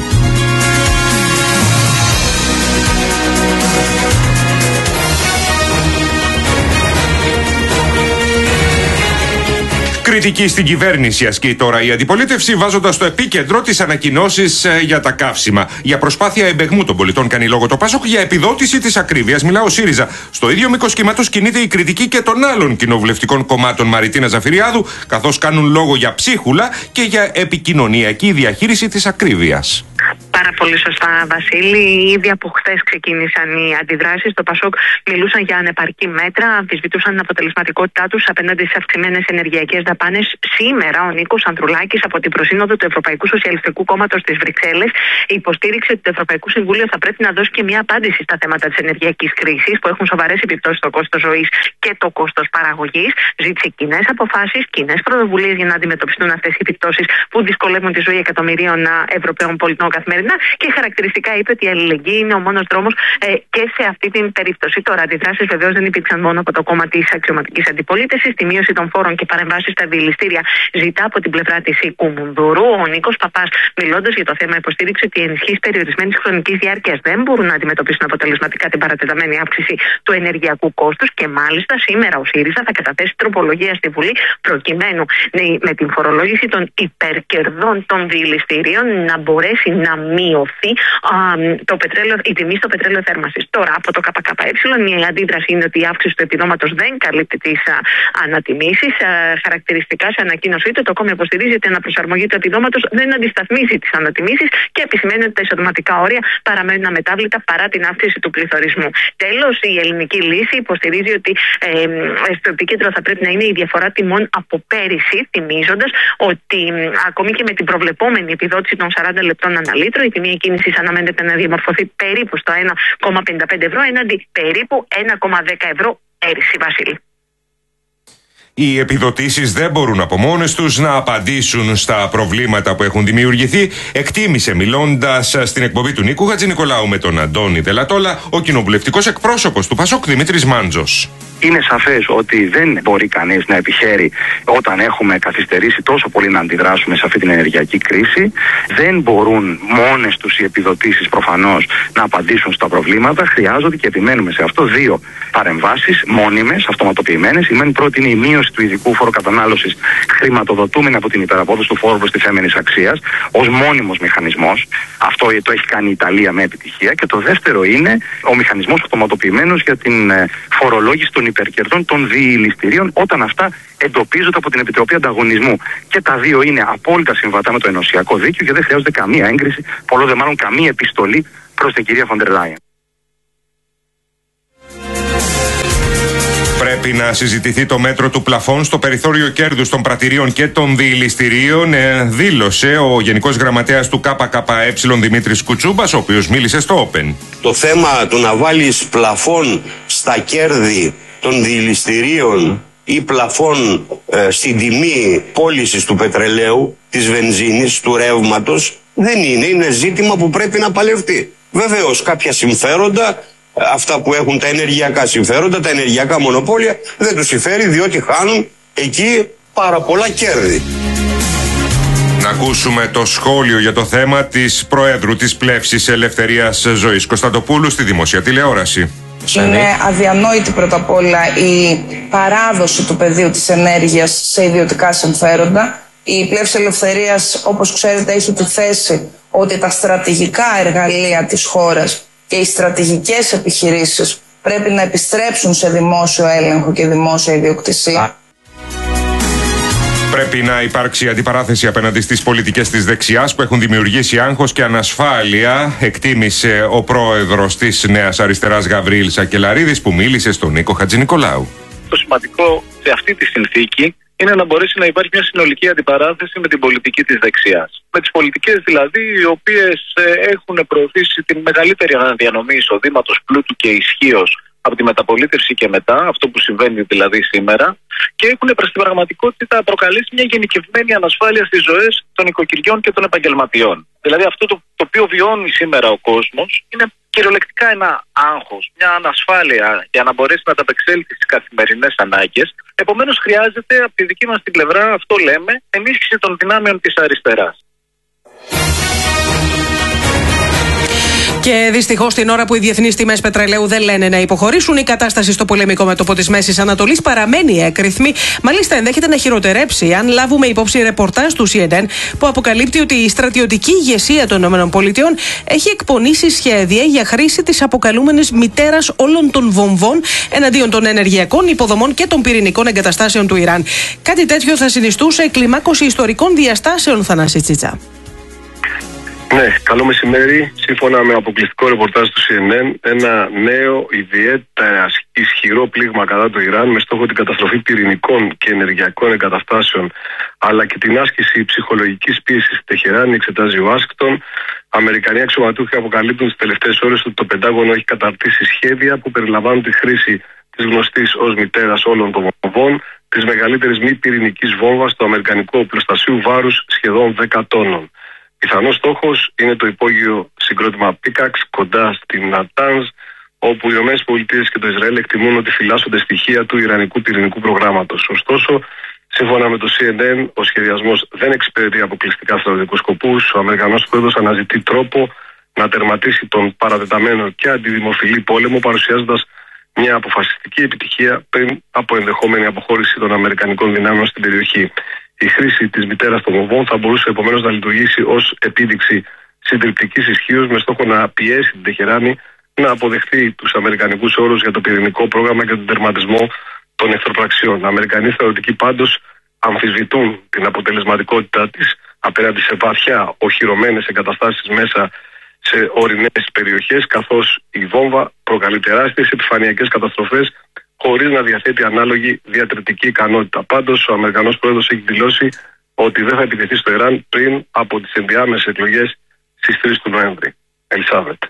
Κριτική στην κυβέρνηση ασκεί τώρα η αντιπολίτευση, βάζοντας στο επίκεντρο τις ανακοινώσεις για τα καύσιμα. Για προσπάθεια εμπεγμού των πολιτών κάνει λόγο το ΠΑΣΟΚ, για επιδότηση της ακρίβειας μιλά ο ΣΥΡΙΖΑ. Στο ίδιο μήκος κύματος κινείται η κριτική και των άλλων κοινοβουλευτικών κομμάτων Μαριτίνα Ζαφυριάδου, καθώς κάνουν λόγο για ψίχουλα και για επικοινωνιακή διαχείριση της ακρίβειας. Πάρα πολύ σωστά, Βασίλη. Ήδη από χθες ξεκίνησαν οι αντιδράσεις. Το ΠΑΣΟΚ μιλούσαν για ανεπαρκή μέτρα, αμφισβητούσαν την αποτελεσματικότητά τους απέναντι στις αυξημένες ενεργειακές δαπάνες. Σήμερα, ο Νίκος Ανδρουλάκης από την Προσύνοδο του Ευρωπαϊκού Σοσιαλιστικού Κόμματος της Βρυξέλλες υποστήριξε ότι το Ευρωπαϊκό Συμβούλιο θα πρέπει να δώσει και μια απάντηση στα θέματα της ενεργειακής κρίσης που έχουν σοβαρές επιπτώσεις στο κόστος ζωής και το κόστος παραγωγής. Ζήτησε κοινές αποφάσεις, κοινές πρωτοβουλίες για να αντιμετωπιστούν αυτές οι επιπτώσεις που δυσκολεύουν τη ζωή εκατομμυρίων Ευρωπαίων πολιτών καθημερινά και χαρακτηριστικά είπε ότι η αλληλεγγύη είναι ο μόνος δρόμος και σε αυτή την περίπτωση. Τώρα, αντιδράσεις βεβαίως δεν υπήρξαν μόνο από το κόμμα της αξιωματικής αντιπολίτευσης. Τη μείωση των φόρων και παρεμβάσεις στα δηληστήρια ζητά από την πλευρά της η Κουμουνδουρού. Ο Νίκος Παπάς, μιλώντας για το θέμα, υποστήριξε ότι οι ενισχύσεις περιορισμένης χρονικής διάρκειας δεν μπορούν να αντιμετωπίσουν αποτελεσματικά την παρατεταμένη αύξηση του ενεργειακού κόστους και μάλιστα σήμερα ο ΣΥΡΙΖΑ θα καταθέσει τροπολογία στη Βουλή προκειμένου με την φορολόγηση των υπερκερδών των δηληστηρίων να μπορέσει να μειωθεί η τιμή στο πετρέλαιο θέρμανσης. Τώρα, από το ΚΚΕ, η αντίδραση είναι ότι η αύξηση του επιδόματος δεν καλύπτει τις ανατιμήσεις. Χαρακτηριστικά, σε ανακοίνωσή του, το κόμμα υποστηρίζει ότι η αναπροσαρμογή του επιδόματος δεν αντισταθμίζει τις ανατιμήσεις και επισημαίνει ότι τα εισοδηματικά όρια παραμένουν αμετάβλητα παρά την αύξηση του πληθωρισμού. Τέλος, η ελληνική λύση υποστηρίζει ότι στο επίκεντρο θα πρέπει να είναι η διαφορά τιμών από πέρυσι, θυμίζοντας ότι ακόμη και με την προβλεπόμενη επιδότηση των 40 λεπτών ανά λίτρο, η τιμή εκκίνησης αναμένεται να διαμορφωθεί περίπου στο 1,55 ευρώ έναντι περίπου 1,10 ευρώ πέρυσι, Βασίλη. Οι επιδοτήσεις δεν μπορούν από μόνες τους να απαντήσουν στα προβλήματα που έχουν δημιουργηθεί, εκτίμησε μιλώντας στην εκπομπή του Νίκου Χατζηνικολάου με τον Αντώνη Δελατόλα ο κοινοβουλευτικός εκπρόσωπος του ΠΑΣΟΚ Δημήτρης Μάντζος. Είναι σαφές ότι δεν μπορεί κανείς να επιχαίρει όταν έχουμε καθυστερήσει τόσο πολύ να αντιδράσουμε σε αυτή την ενεργειακή κρίση. Δεν μπορούν μόνες τους οι επιδοτήσεις προφανώς να απαντήσουν στα προβλήματα. Χρειάζονται, και επιμένουμε σε αυτό, δύο παρεμβάσεις μόνιμες, αυτοματοποιημένες. Η πρώτη είναι η μείωση του ειδικού φόρου κατανάλωσης, χρηματοδοτούμενη από την υπεραπόδοση του φόρου προστιθέμενης αξίας, ως μόνιμος μηχανισμός. Αυτό το έχει κάνει η Ιταλία με επιτυχία. Και το δεύτερο είναι ο μηχανισμός αυτοματοποιημένος για την φορολόγηση των υπερκερδών των διηληστηρίων όταν αυτά εντοπίζονται από την Επιτροπή Ανταγωνισμού. Και τα δύο είναι απόλυτα συμβατά με το ενωσιακό δίκαιο και δεν χρειάζεται καμία έγκριση, πολλό δε μάλλον καμία επιστολή προς την κυρία Φοντερ Λάιεν. Πρέπει να συζητηθεί το μέτρο του πλαφών στο περιθώριο κέρδους των πρατηρίων και των διηληστηρίων, δήλωσε ο Γενικός Γραμματέας του ΚΚΕ Δημήτρης Κουτσούμπας, ο οποίος μίλησε στο Open. Το θέμα του να βάλεις πλαφών στα κέρδη των διηληστηρίων ή πλαφών στην τιμή πώλησης του πετρελαίου, της βενζίνης, του ρεύματος, δεν είναι ζήτημα που πρέπει να παλευτεί. Βεβαίως κάποια συμφέροντα, αυτά που έχουν τα ενεργειακά συμφέροντα, τα ενεργειακά μονοπόλια, δεν τους συμφέρει διότι χάνουν εκεί πάρα πολλά κέρδη. Να ακούσουμε το σχόλιο για το θέμα της Προέδρου της Πλεύσης Ελευθερίας Ζωής Κωνσταντοπούλου στη δημόσια τηλεόραση. Είναι αδιανόητη πρώτα απ' όλα η παράδοση του πεδίου της ενέργειας σε ιδιωτικά συμφέροντα. Η Πλεύση Ελευθερίας, όπως ξέρετε, έχει τη θέση ότι τα στρατηγικά εργαλεία της χώρας και οι στρατηγικές επιχειρήσεις πρέπει να επιστρέψουν σε δημόσιο έλεγχο και δημόσια ιδιοκτησία. Πρέπει να υπάρξει αντιπαράθεση απέναντι στις πολιτικές της δεξιάς που έχουν δημιουργήσει άγχος και ανασφάλεια, εκτίμησε ο πρόεδρος της Νέας Αριστεράς Γαβρίλ Σακελαρίδης, που μίλησε στον Νίκο Χατζηνικολάου. Το σημαντικό σε αυτή τη συνθήκη είναι να μπορέσει να υπάρχει μια συνολική αντιπαράθεση με την πολιτική της δεξιάς. Με τις πολιτικές δηλαδή οι οποίες έχουν προωθήσει την μεγαλύτερη αναδιανομή εισοδήματος, πλούτου και ισχύως από τη μεταπολίτευση και μετά, αυτό που συμβαίνει δηλαδή σήμερα, και έχουν προς την πραγματικότητα προκαλέσει μια γενικευμένη ανασφάλεια στις ζωές των οικοκυριών και των επαγγελματιών. Δηλαδή αυτό το οποίο βιώνει σήμερα ο κόσμος είναι κυριολεκτικά ένα άγχος, μια ανασφάλεια για να μπορέσει να ανταπεξέλθει στις καθημερινές ανάγκες. Επομένως χρειάζεται από τη δική μας την πλευρά, αυτό λέμε, ενίσχυση των δυνάμεων της αριστεράς. Και δυστυχώς την ώρα που οι διεθνείς τιμές πετρελαίου δεν λένε να υποχωρήσουν, η κατάσταση στο πολεμικό μέτωπο της Μέσης Ανατολής παραμένει έκρηθμη. Μάλιστα ενδέχεται να χειροτερέψει αν λάβουμε υπόψη ρεπορτάζ του CNN που αποκαλύπτει ότι η στρατιωτική ηγεσία των ΗΠΑ έχει εκπονήσει σχέδια για χρήση της αποκαλούμενης μητέρας όλων των βομβών εναντίον των ενεργειακών υποδομών και των πυρηνικών εγκαταστάσεων του Ιράν. Κάτι τέτοιο θα συνιστούσε κλιμάκωση ιστορικών διαστάσεων, Θανάση Τσίτσα. Ναι, καλό μεσημέρι. Σύμφωνα με αποκλειστικό ρεπορτάζ του CNN, ένα νέο ιδιαίτερα ισχυρό πλήγμα κατά το Ιράν με στόχο την καταστροφή πυρηνικών και ενεργειακών εγκαταστάσεων αλλά και την άσκηση ψυχολογικής πίεσης στη Τεχεράνη εξετάζει ο Ουάσιγκτον. Αμερικανοί αξιωματούχοι αποκαλύπτουν τις τελευταίες ώρες ότι το Πεντάγωνο έχει καταρτήσει σχέδια που περιλαμβάνουν τη χρήση της γνωστής ως μητέρας όλων των βομβών, της μεγαλύτερης μη πυρηνικής βόμβας του αμερικανικού οπλοστασίου βάρους σχεδόν 10 τόνων. Πιθανός στόχος είναι το υπόγειο συγκρότημα Πίκαξ κοντά στην Νατάνζ, όπου οι ΗΠΑ και το Ισραήλ εκτιμούν ότι φυλάσσονται στοιχεία του Ιρανικού πυρηνικού προγράμματος. Ωστόσο, σύμφωνα με το CNN, ο σχεδιασμός δεν εξυπηρετεί αποκλειστικά στρατιωτικούς σκοπούς. Ο Αμερικανός πρόεδρος αναζητεί τρόπο να τερματίσει τον παρατεταμένο και αντιδημοφιλή πόλεμο, παρουσιάζοντας μια αποφασιστική επιτυχία πριν από ενδεχόμενη αποχώρηση των Αμερικανικών δυνάμεων στην περιοχή. Η χρήση της μητέρας των βομβών θα μπορούσε επομένως να λειτουργήσει ως επίδειξη συντριπτικής ισχύως με στόχο να πιέσει την Τεχεράνη να αποδεχτεί τους αμερικανικούς όρους για το πυρηνικό πρόγραμμα και τον τερματισμό των εχθροπραξιών. Οι Αμερικανοί στρατιωτικοί πάντως αμφισβητούν την αποτελεσματικότητά της απέναντι σε βαθιά οχυρωμένες εγκαταστάσεις μέσα σε ορεινές περιοχές, καθώς η βόμβα προκαλεί τεράστιες επιφανειακές καταστροφές χωρίς να διαθέτει ανάλογη διατρεπτική ικανότητα. Πάντως, ο Αμερικανός πρόεδρος έχει δηλώσει ότι δεν θα επιτεθεί στο Ιράν πριν από τις ενδιάμεσες εκλογές στις 3 του Νοέμβρη. Ελισάβετ.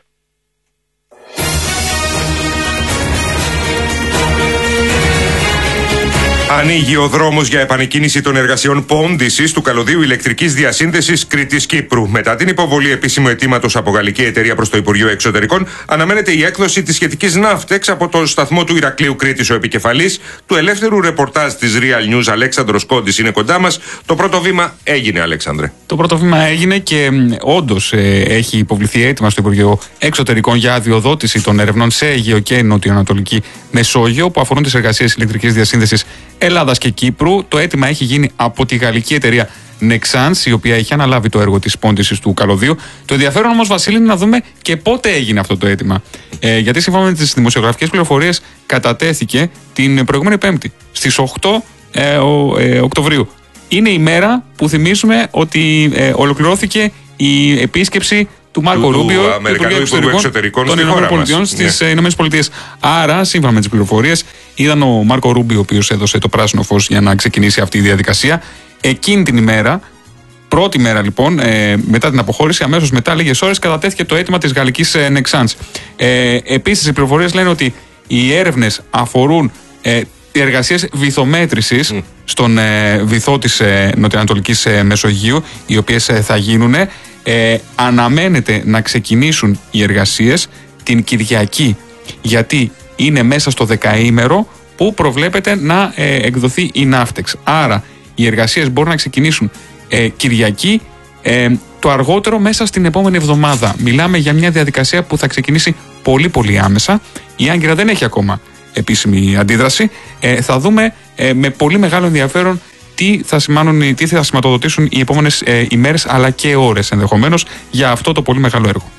Ανοίγει ο δρόμος για επανεκκίνηση των εργασιών πόντισης του καλωδίου ηλεκτρικής διασύνδεσης Κρήτης-Κύπρου. Μετά την υποβολή επίσημου αιτήματος από γαλλική εταιρεία προς το Υπουργείο Εξωτερικών, αναμένεται η έκδοση της σχετικής ναύτεξ από το σταθμό του Ηρακλείου Κρήτης. Ο επικεφαλής του ελεύθερου ρεπορτάζ της Real News, Αλέξανδρος Κόντης, είναι κοντά μας. Το πρώτο βήμα έγινε, Αλέξανδρε. Το πρώτο βήμα έγινε και όντως έχει υποβληθεί αίτημα στο Υπουργείο Εξωτερικών για αδειοδότηση των ερευνών σε Αιγαίο και Νοτιοανατολική Μεσόγειο που αφορούν τις εργασίες ηλεκτρικής διασύνδεσης Ελλάδας και Κύπρου. Το αίτημα έχει γίνει από τη γαλλική εταιρεία Nexans, η οποία έχει αναλάβει το έργο της πόντισης του καλωδίου. Το ενδιαφέρον όμως, Βασίλη, είναι να δούμε και πότε έγινε αυτό το αίτημα. Γιατί σύμφωνα με τις δημοσιογραφικές πληροφορίες κατατέθηκε την προηγούμενη Πέμπτη, στις 8 Οκτωβρίου. Είναι η μέρα που θυμίζουμε ότι ολοκληρώθηκε η επίσκεψη του Μάρκο Ρούμπιο, του Υπουργού Εξωτερικών των ΗΠΑ στις ΗΠΑ. Άρα, σύμφωνα με τις πληροφορίες, ήταν ο Μάρκο Ρούμπιο ο οποίος έδωσε το πράσινο φως για να ξεκινήσει αυτή η διαδικασία. Εκείνη την ημέρα, πρώτη μέρα λοιπόν, μετά την αποχώρηση, αμέσως μετά, λίγες ώρες, κατατέθηκε το αίτημα της γαλλικής Nexans. Επίσης, οι πληροφορίες λένε ότι οι έρευνες αφορούν εργασίες βυθομέτρησης στον βυθό της Νοτιοανατολικής Μεσογείου, οι οποίες θα γίνουν. Αναμένεται να ξεκινήσουν οι εργασίες την Κυριακή, γιατί είναι μέσα στο δεκαήμερο που προβλέπεται να εκδοθεί η ναύτεξ. Άρα οι εργασίες μπορούν να ξεκινήσουν Κυριακή, το αργότερο μέσα στην επόμενη εβδομάδα. Μιλάμε για μια διαδικασία που θα ξεκινήσει πολύ πολύ άμεσα. Η Άγκυρα δεν έχει ακόμα επίσημη αντίδραση. Θα δούμε με πολύ μεγάλο ενδιαφέρον τι θα σηματοδοτήσουν οι επόμενες ημέρες αλλά και ώρες ενδεχομένως για αυτό το πολύ μεγάλο έργο.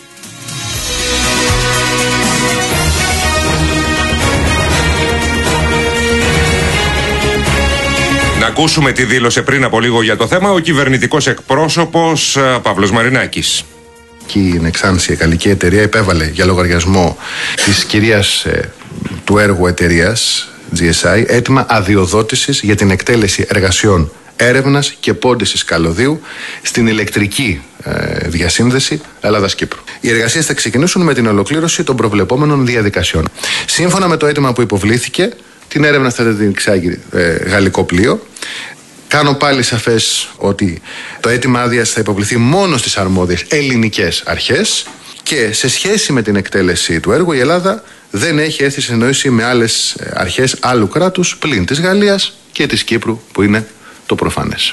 Να ακούσουμε τι δήλωσε πριν από λίγο για το θέμα ο κυβερνητικός εκπρόσωπος Παύλος Μαρινάκης. Η Nexans, η γαλλική εταιρεία, επέβαλε για λογαριασμό της κυρίας του έργου εταιρείας GSI αίτημα αδειοδότησης για την εκτέλεση εργασιών έρευνας και πόντισης καλωδίου στην ηλεκτρική διασύνδεση Ελλάδας-Κύπρου. Οι εργασίες θα ξεκινήσουν με την ολοκλήρωση των προβλεπόμενων διαδικασιών. Σύμφωνα με το αίτημα που υποβλήθηκε, την έρευνα θα την εξάγει γαλλικό πλοίο. Κάνω πάλι σαφές ότι το αίτημα άδειας θα υποβληθεί μόνο στις αρμόδιες ελληνικές αρχές και σε σχέση με την εκτέλεση του έργου η Ελλάδα δεν έχει έρθει σε συνεννόηση με άλλες αρχές άλλου κράτους πλην της Γαλλίας και της Κύπρου, που είναι το προφανές.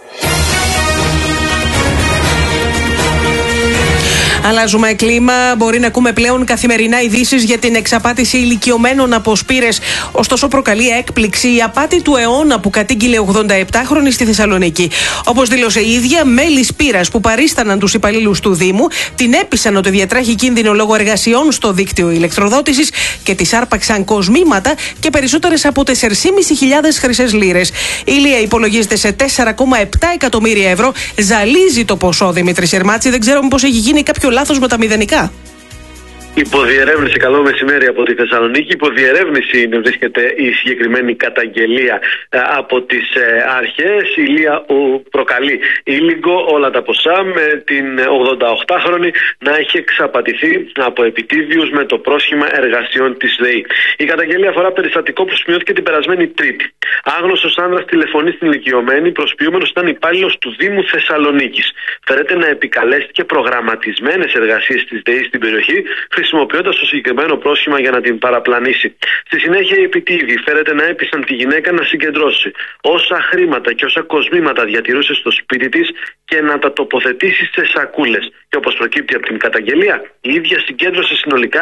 Αλλάζουμε κλίμα. Μπορεί να ακούμε πλέον καθημερινά ειδήσεις για την εξαπάτηση ηλικιωμένων από σπήρες. Ωστόσο, προκαλεί έκπληξη η απάτη του αιώνα που κατήγγειλε 87χρονη στη Θεσσαλονίκη. Όπως δήλωσε η ίδια, μέλη σπήρας που παρίσταναν τους υπαλλήλους του Δήμου την έπεισαν ότι διατρέχει κίνδυνο λόγω εργασιών στο δίκτυο ηλεκτροδότησης και της άρπαξαν κοσμήματα και περισσότερες από 4.500 χρυσές λίρες. Η Ηλία υπολογίζεται σε 4,7 εκατομμύρια ευρώ. Ζαλίζει το ποσό, Δημήτρη Σερμάτση. Δεν ξέρω μήπως έχει γίνει κάποιο λάθος με τα μηδενικά. Υποδιερεύνηση, καλό μεσημέρι από τη Θεσσαλονίκη. Υποδιερεύνηση βρίσκεται η συγκεκριμένη καταγγελία από τις αρχές. Η Λία προκαλεί ήλιγκο όλα τα ποσά, με την 88χρονη να έχει εξαπατηθεί από επιτίδιους με το πρόσχημα εργασιών της ΔΕΗ. Η καταγγελία αφορά περιστατικό που σημειώθηκε την περασμένη Τρίτη. Άγνωστος άνδρας τηλεφωνεί στην ηλικιωμένη, προσποιούμενος ήταν υπάλληλος του Δήμου Θεσσαλονίκης. Φέρεται να επικαλέστηκε προγραμματισμένες εργασίες της ΔΕΗ στην περιοχή, χρησιμοποιώντας το συγκεκριμένο πρόσχημα για να την παραπλανήσει. Στη συνέχεια, οι επιτίδιοι φέρεται να έπεισαν τη γυναίκα να συγκεντρώσει όσα χρήματα και όσα κοσμήματα διατηρούσε στο σπίτι της και να τα τοποθετήσει σε σακούλες. Και όπως προκύπτει από την καταγγελία, η ίδια συγκέντρωσε συνολικά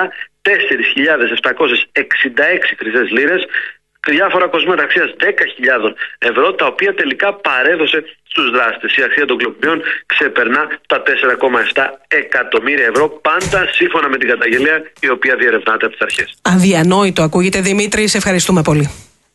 4.766 χρυσές λίρες, διάφορα κοσμήματα αξίας 10.000 ευρώ, τα οποία τελικά παρέδωσε στους δράστες. Η αξία των κλοπιών ξεπερνά τα 4,7 εκατομμύρια ευρώ, πάντα σύμφωνα με την καταγγελία η οποία διερευνάται από τις αρχές. Αδιανόητο ακούγεται, Δημήτρη, σε ευχαριστούμε πολύ.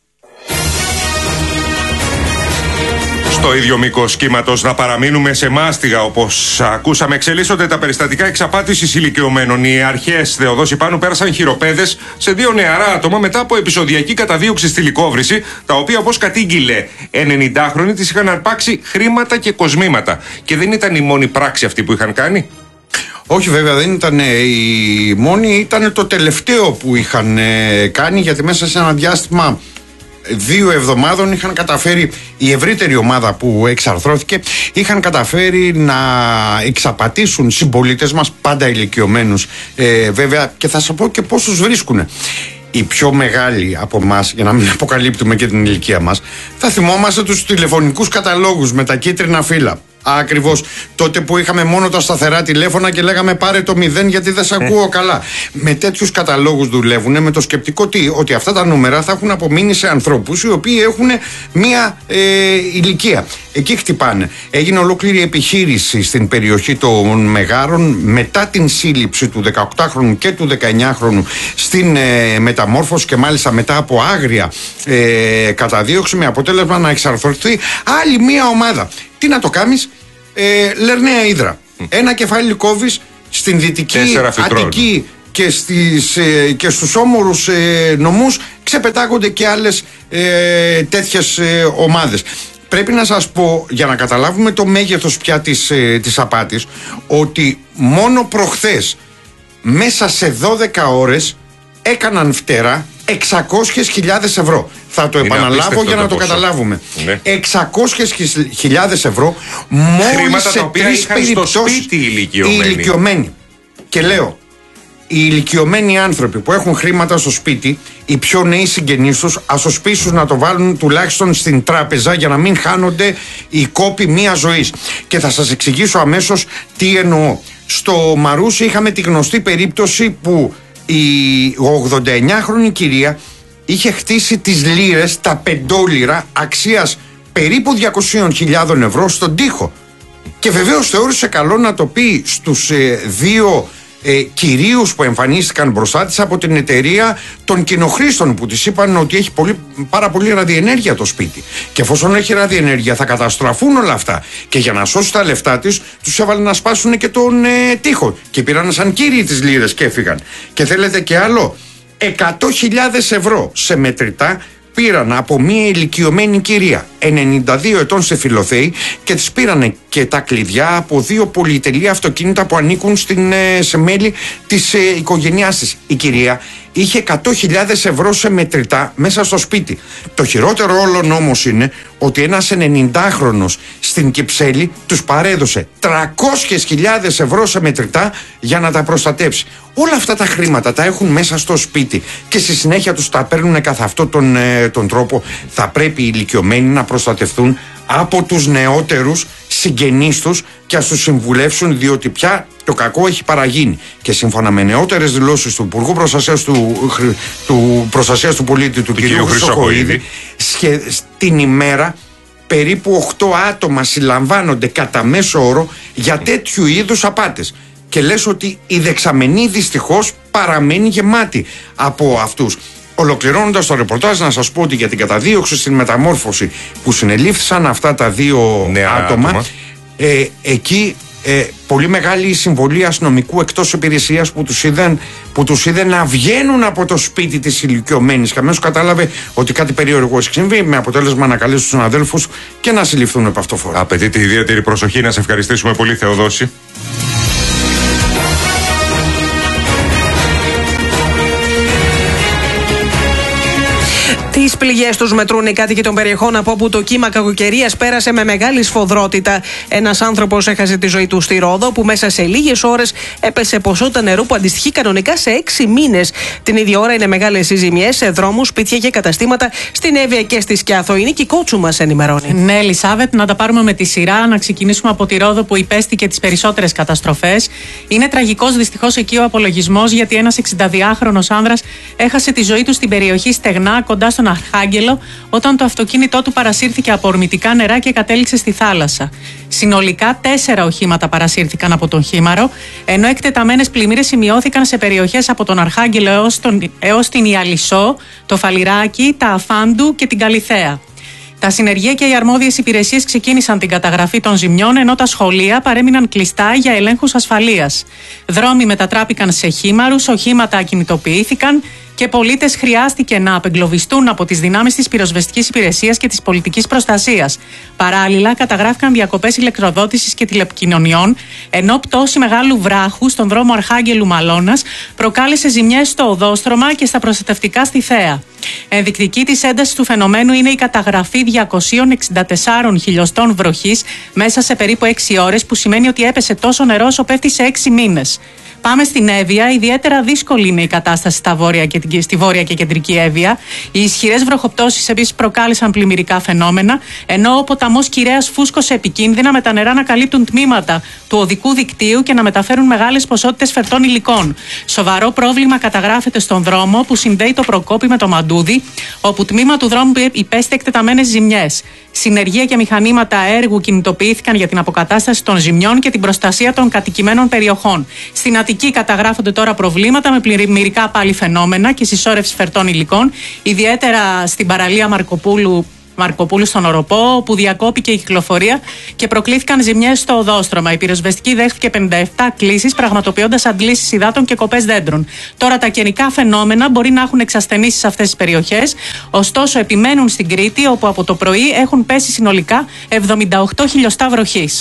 Στο ίδιο μήκος κύματος να παραμείνουμε σε μάστιγα, όπως ακούσαμε. Εξελίσσονται τα περιστατικά εξαπάτησης ηλικιωμένων. Οι αρχές Θεοδόση Πάνου πέρασαν χειροπέδες σε 2 νεαρά άτομα μετά από επεισοδιακή καταδίωξη στη Λυκόβρηση, τα οποία, όπως κατήγγειλε 90χρονη, τις είχαν αρπάξει χρήματα και κοσμήματα. Και δεν ήταν η μόνη πράξη αυτή που είχαν κάνει. Όχι, βέβαια δεν ήταν η μόνη, ήταν το τελευταίο που είχαν κάνει, γιατί μέσα σε ένα διάστημα 2 εβδομάδων είχαν καταφέρει, η ευρύτερη ομάδα που εξαρθρώθηκε, είχαν καταφέρει να εξαπατήσουν συμπολίτες μας, πάντα ηλικιωμένους βέβαια, και θα σας πω και πόσους βρίσκουν. Οι πιο μεγάλοι από εμάς, για να μην αποκαλύπτουμε και την ηλικία μας, θα θυμόμαστε τους τηλεφωνικούς καταλόγους με τα κίτρινα φύλλα. Ακριβώς. Τότε που είχαμε μόνο τα σταθερά τηλέφωνα και λέγαμε πάρε το 0 γιατί δεν σε ακούω καλά. Με τέτοιους καταλόγους δουλεύουν, με το σκεπτικό ότι αυτά τα νούμερα θα έχουν απομείνει σε ανθρώπους οι οποίοι έχουν μία ηλικία. Εκεί χτυπάνε. Έγινε ολόκληρη επιχείρηση στην περιοχή των Μεγάρων μετά την σύλληψη του 18χρονου και του 19χρονου στην μεταμόρφωση, και μάλιστα μετά από άγρια καταδίωξη, με αποτέλεσμα να εξαρθρωθεί άλλη μία ομάδα. Τι να το κάνεις, Λερναία Ύδρα. Ένα κεφάλι κόβεις στην Δυτική Αττική και στους όμορους νομούς ξεπετάγονται και άλλες τέτοιες ομάδες. Πρέπει να σας πω, για να καταλάβουμε το μέγεθος πια της απάτης, ότι μόνο προχθές μέσα σε 12 ώρες έκαναν φτερά 600.000 ευρώ. Θα το επαναλάβω για να το καταλάβουμε. Ναι. 600.000 ευρώ μόλις σε 3 περιπτώσεις οι ηλικιωμένοι. Και λέω, οι ηλικιωμένοι άνθρωποι που έχουν χρήματα στο σπίτι, οι πιο νέοι συγγενείς τους, ας το σπίσουν να το βάλουν τουλάχιστον στην τράπεζα για να μην χάνονται οι κόποι μία ζωής. Και θα σας εξηγήσω αμέσως τι εννοώ. Στο Μαρούσι είχαμε τη γνωστή περίπτωση που η 89χρονη κυρία είχε χτίσει τις λίρες, τα πεντόλιρα αξίας περίπου 200.000 ευρώ στον τοίχο. Και βεβαίως θεώρησε καλό να το πει στους δύο κυρίους που εμφανίστηκαν μπροστά της από την εταιρεία των κοινοχρήστων, που της είπαν ότι έχει πάρα πολύ ραδιενέργεια το σπίτι. Και εφόσον έχει ραδιενέργεια θα καταστραφούν όλα αυτά. Και για να σώσει τα λεφτά της, τους έβαλε να σπάσουν και τον τοίχο. Και πήραν σαν κύριοι τις λίρες και έφυγαν. Και θέλετε και άλλο, 100.000 ευρώ σε μετρητά πήραν από μια ηλικιωμένη κυρία 92 ετών σε Φιλοθέη, και της πήρανε και τα κλειδιά από 2 πολυτελεία αυτοκίνητα που ανήκουν σε μέλη της οικογένειάς της. Η κυρία είχε 100.000 ευρώ σε μετρητά μέσα στο σπίτι. Το χειρότερο όλων όμως είναι ότι ένας 90χρονος στην Κυψέλη τους παρέδωσε 300.000 ευρώ σε μετρητά για να τα προστατεύσει. Όλα αυτά τα χρήματα τα έχουν μέσα στο σπίτι και στη συνέχεια τους τα παίρνουν καθ' αυτόν τον τρόπο. Θα πρέπει οι ηλικιωμένοι να προστατευτούν από τους νεότερους συγγενείς τους και ας τους συμβουλεύσουν, διότι πια το κακό έχει παραγίνει. Και σύμφωνα με νεότερες δηλώσεις του Υπουργού Προστασίας του Πολίτη, του κ. Χρυσοχοΐδη, στην ημέρα περίπου 8 άτομα συλλαμβάνονται κατά μέσο όρο για τέτοιου είδους απάτες. Και λες ότι η δεξαμενή δυστυχώς παραμένει γεμάτη από αυτούς. Ολοκληρώνοντας το ρεπορτάζ, να σας πω ότι για την καταδίωξη στην μεταμόρφωση που συνελήφθησαν αυτά τα 2 άτομα, εκεί πολύ μεγάλη συμβολή αστυνομικού εκτός υπηρεσίας που τους είδε να βγαίνουν από το σπίτι της ηλικιωμένης, και αμέσως κατάλαβε ότι κάτι περίεργο έχει συμβεί, με αποτέλεσμα να καλέσει τους συναδέλφους και να συλληφθούν επ' αυτό φορά. Απαιτείται ιδιαίτερη προσοχή. Να σε ευχαριστήσουμε πολύ, Θεοδόση. Τις πληγές τους μετρούν οι κάτοικοι των περιοχών από όπου το κύμα κακοκαιρίας πέρασε με μεγάλη σφοδρότητα. Ένας άνθρωπος έχασε τη ζωή του στη Ρόδο, που μέσα σε λίγες ώρες έπεσε ποσότητα νερού που αντιστοιχεί κανονικά σε 6 μήνες. Την ίδια ώρα είναι μεγάλες οι ζημιές σε δρόμους, σπίτια και καταστήματα στην Εύβοια και στη Σκιάθο. Η Νίκη Κότσου μας ενημερώνει. Ναι, Ελισάβετ, να τα πάρουμε με τη σειρά. Να ξεκινήσουμε από τη Ρόδο, που υπέστηκε τις περισσότερες καταστροφές. Είναι τραγικός δυστυχώς εκεί ο απολογισμός, γιατί ένας 62χρονος άνδρας έχασε τη ζωή του στην περιοχή Στεγνά, κοντά στον Αρχάγγελο, όταν το αυτοκίνητό του παρασύρθηκε από ορμητικά νερά και κατέληξε στη θάλασσα. Συνολικά 4 οχήματα παρασύρθηκαν από τον χήμαρο, ενώ εκτεταμένες πλημμύρες σημειώθηκαν σε περιοχές από τον Αρχάγγελο έως την Ιαλισσό, το Φαλιράκι, τα Αφάντου και την Καλιθέα. Τα συνεργεία και οι αρμόδιες υπηρεσίες ξεκίνησαν την καταγραφή των ζημιών, ενώ τα σχολεία παρέμειναν κλειστά για ελέγχους ασφαλείας. Δρόμοι μετατράπηκαν σε χήμαρους, οχήματα ακινητοποιήθηκαν και πολίτες χρειάστηκε να απεγκλωβιστούν από τις δυνάμεις της πυροσβεστικής υπηρεσίας και της πολιτικής προστασίας. Παράλληλα, καταγράφηκαν διακοπές ηλεκτροδότησης και τηλεπικοινωνιών, ενώ πτώση μεγάλου βράχου στον δρόμο Αρχάγγελου Μαλώνας προκάλεσε ζημιές στο οδόστρωμα και στα προστατευτικά στη Θέα. Ενδεικτική της έντασης του φαινομένου είναι η καταγραφή 264 χιλιοστών βροχής μέσα σε περίπου 6 ώρες, που σημαίνει ότι έπεσε τόσο νερό όσο πέφτει σε 6 μήνες. Πάμε στην Εύβοια. Ιδιαίτερα δύσκολη είναι η κατάσταση στη βόρεια και κεντρική Εύβοια. Οι ισχυρές βροχοπτώσεις επίσης προκάλεσαν πλημμυρικά φαινόμενα, ενώ ο ποταμός Κυρέας φούσκωσε επικίνδυνα, με τα νερά να καλύπτουν τμήματα του οδικού δικτύου και να μεταφέρουν μεγάλες ποσότητες φερτών υλικών. Σοβαρό πρόβλημα καταγράφεται στον δρόμο που συνδέει το Προκόπη με το Μαντούδι, όπου τμήμα του δρόμου υπέστη εκτεταμένες ζημιές. Συνεργεία και μηχανήματα έργου κινητοποιήθηκαν για την αποκατάσταση των ζημιών και την προστασία των κατοικημένων περιοχών. Στην Αττική καταγράφονται τώρα προβλήματα με πλημμυρικά πάλι φαινόμενα και συσσόρευση φερτών υλικών, ιδιαίτερα στην παραλία Μαρκοπούλου στον Οροπό, που διακόπηκε η κυκλοφορία και προκλήθηκαν ζημιές στο οδόστρωμα. Η πυροσβεστική δέχτηκε 57 κλήσεις, πραγματοποιώντας αντλήσεις υδάτων και κοπές δέντρων. Τώρα τα καιρικά φαινόμενα μπορεί να έχουν εξασθενήσει σε αυτές τις περιοχές, ωστόσο επιμένουν στην Κρήτη, όπου από το πρωί έχουν πέσει συνολικά 78 χιλιοστά βροχής.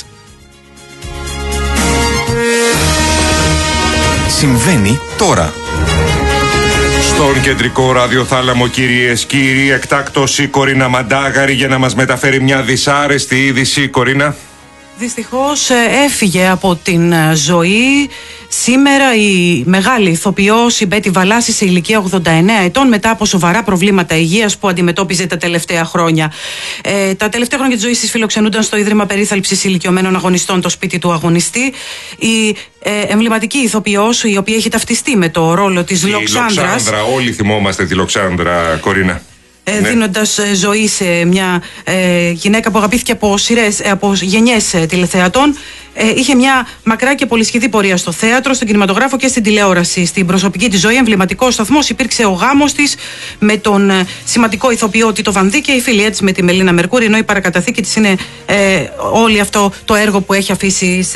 Συμβαίνει τώρα. Στον κεντρικό ραδιοθάλαμο, κυρίες και κύριοι, εκτάκτος η Κορίνα Μαντάγαρη για να μας μεταφέρει μια δυσάρεστη είδηση. Κορίνα. Δυστυχώς έφυγε από την ζωή σήμερα η μεγάλη ηθοποιός η Μπέτη Βαλάση σε ηλικία 89 ετών, μετά από σοβαρά προβλήματα υγείας που αντιμετώπιζε τα τελευταία χρόνια. Τα τελευταία χρόνια της ζωής της φιλοξενούνταν στο Ίδρυμα Περίθαλψης Ηλικιωμένων Αγωνιστών, το σπίτι του αγωνιστή. Η εμβληματική ηθοποιός, η οποία έχει ταυτιστεί με το ρόλο της Λοξάνδρας. Όλοι θυμόμαστε τη Λοξάνδρα, Κορίνα. Δίνοντας ζωή σε μια γυναίκα που αγαπήθηκε από γενιές τηλεθεατών. Είχε μια μακρά και πολυσχηδή πορεία στο θέατρο, στον κινηματογράφο και στην τηλεόραση. Στην προσωπική της ζωή, εμβληματικός σταθμός υπήρξε ο γάμος της με τον σημαντικό ηθοποιό Τίτο Βανδύ και η φιλία της με τη Μελίνα Μερκούρη, ενώ η παρακαταθήκη της είναι όλο αυτό το έργο που έχει αφήσει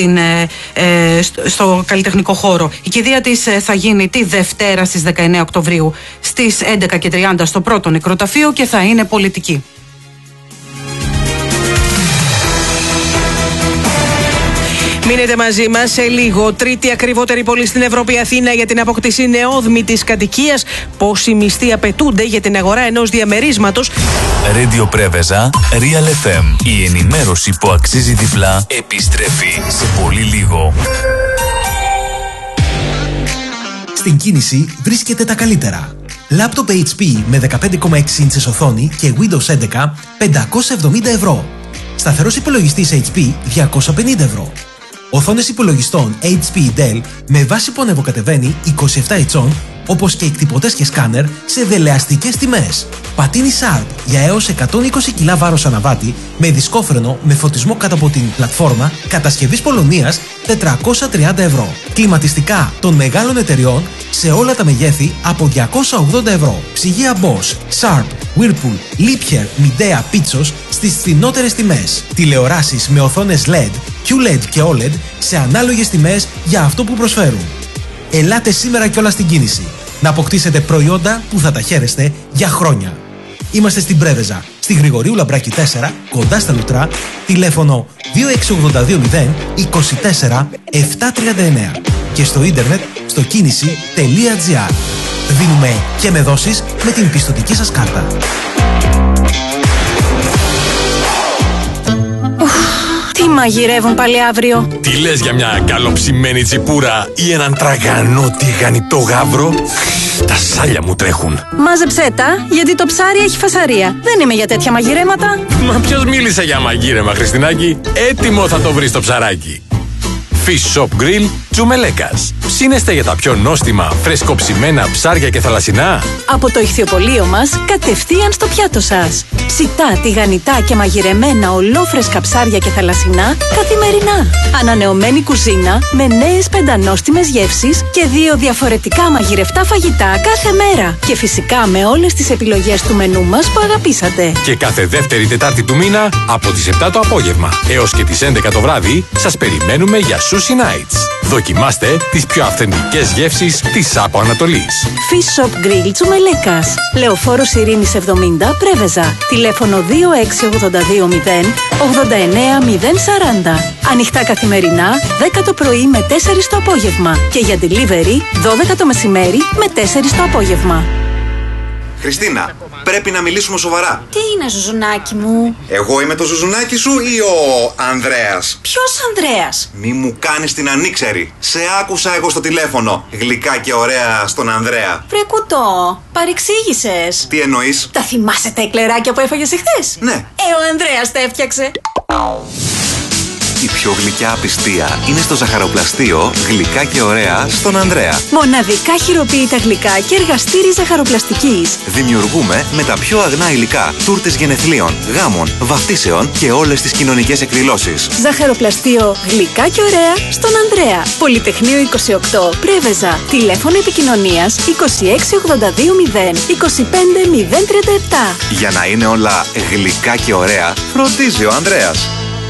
στο καλλιτεχνικό χώρο. Η κηδεία της θα γίνει τη Δευτέρα στις 19 Οκτωβρίου στις 11:30 στο πρώτο νεκροταφείο και θα είναι πολιτική. Μείνετε μαζί μας σε λίγο. Τρίτη ακριβότερη πόλη στην Ευρώπη, Αθήνα, για την απόκτηση νεόδμητης κατοικίας. Πόσοι μισθοί απαιτούνται για την αγορά ενός διαμερίσματος. Radio Πρέβεζα, Real FM. Η ενημέρωση που αξίζει διπλά επιστρέφει σε πολύ λίγο. Στην κίνηση βρίσκεται τα καλύτερα. Λάπτοπ HP με 15,6 ίντσες οθόνη και Windows 11, 570 ευρώ. Σταθερός υπολογιστής HP, 250 ευρώ. Οθόνες υπολογιστών HP Dell με βάση που ανεβοκατεβαίνει 27 ιντσών, όπως και εκτυπωτές και σκάνερ σε δελεαστικές τιμές. Πατίνι Sharp για έως 120 κιλά βάρος αναβάτη με δισκόφρενο με φωτισμό κάτω από την πλατφόρμα, κατασκευής Πολωνίας, 430 ευρώ. Κλιματιστικά των μεγάλων εταιριών σε όλα τα μεγέθη από 280 ευρώ. Ψυγεία Bosch, Sharp, Whirlpool, Liebherr, Midea, Pitsos στις φθηνότερες τιμές. Τηλεοράσεις με οθόνες LED, QLED και OLED σε ανάλογες τιμές για αυτό που προσφέρουν. Ελάτε σήμερα κιόλας στην κίνηση να αποκτήσετε προϊόντα που θα τα χαίρεστε για χρόνια. Είμαστε στην Πρέβεζα, στη Γρηγορίου Λαμπράκη 4, κοντά στα Λουτρά, τηλέφωνο 26820 24 739 και στο ίντερνετ στο κίνηση.gr. Δίνουμε και με δόσεις με την πιστωτική σας κάρτα. Τι μαγειρεύουν πάλι αύριο? Τι λες για μια καλοψημένη τσιπούρα ή έναν τραγανό τηγανιτό γάβρο? Τα σάλια μου τρέχουν. Μάζεψέ τα, γιατί το ψάρι έχει φασαρία. Δεν είμαι για τέτοια μαγειρέματα. Μα ποιος μίλησε για μαγείρεμα, Χριστινάκη? Έτοιμο θα το βρεις το ψαράκι. Fish Shop Grill Τζουμελέκας. Ψήνεστε για τα πιο νόστιμα, φρεσκοψημένα ψάρια και θαλασσινά? Από το ηχθιοπωλείο μας, κατευθείαν στο πιάτο σας. Ψητά, τηγανιτά και μαγειρεμένα ολόφρεσκα ψάρια και θαλασσινά καθημερινά. Ανανεωμένη κουζίνα με νέες πεντανόστιμες γεύσεις και 2 διαφορετικά μαγειρευτά φαγητά κάθε μέρα. Και φυσικά με όλες τις επιλογές του μενού μας που αγαπήσατε. Και κάθε δεύτερη Τετάρτη του μήνα από τις 7 το απόγευμα έως και τις 11 το βράδυ σας περιμένουμε για Sushi Nights. Δοκιμάστε τις πιο αυθεντικές γεύσεις της Άπο Ανατολής. Fish Shop Grill Τσουμελέκας. Λεωφόρος Ειρήνης 70, Πρέβεζα. Τηλέφωνο 26820 89040. Ανοιχτά καθημερινά, 10 το πρωί με 4 το απόγευμα. Και για delivery, 12 το μεσημέρι με 4 το απόγευμα. Χριστίνα, πρέπει να μιλήσουμε σοβαρά. Τι είναι, Ζουζουνάκι μου? Εγώ είμαι το Ζουζουνάκι σου ή ο Ανδρέας? Ποιος Ανδρέας? Μη μου κάνεις την ανήξερη. Σε άκουσα εγώ στο τηλέφωνο. Γλυκά και ωραία στον Ανδρέα. Βρε κουτό, παρεξήγησες. Τι εννοείς? Τα θυμάσαι τα εκλεράκια που έφαγες εχθές? Ναι. Ο Ανδρέας τα έφτιαξε. Η πιο γλυκιά απιστία είναι στο ζαχαροπλαστείο Γλυκά και ωραία στον Ανδρέα. Μοναδικά χειροποίητα γλυκά και εργαστήρι ζαχαροπλαστικής. Δημιουργούμε με τα πιο αγνά υλικά τούρτες γενεθλίων, γάμων, βαφτίσεων και όλες τις κοινωνικές εκδηλώσεις. Ζαχαροπλαστείο Γλυκά και ωραία στον Ανδρέα. Πολυτεχνείο 28, Πρέβεζα. Τηλέφωνο επικοινωνίας 26820 25037. Για να είναι όλα γλυκά και ωραία, φροντίζει ο Ανδρέας.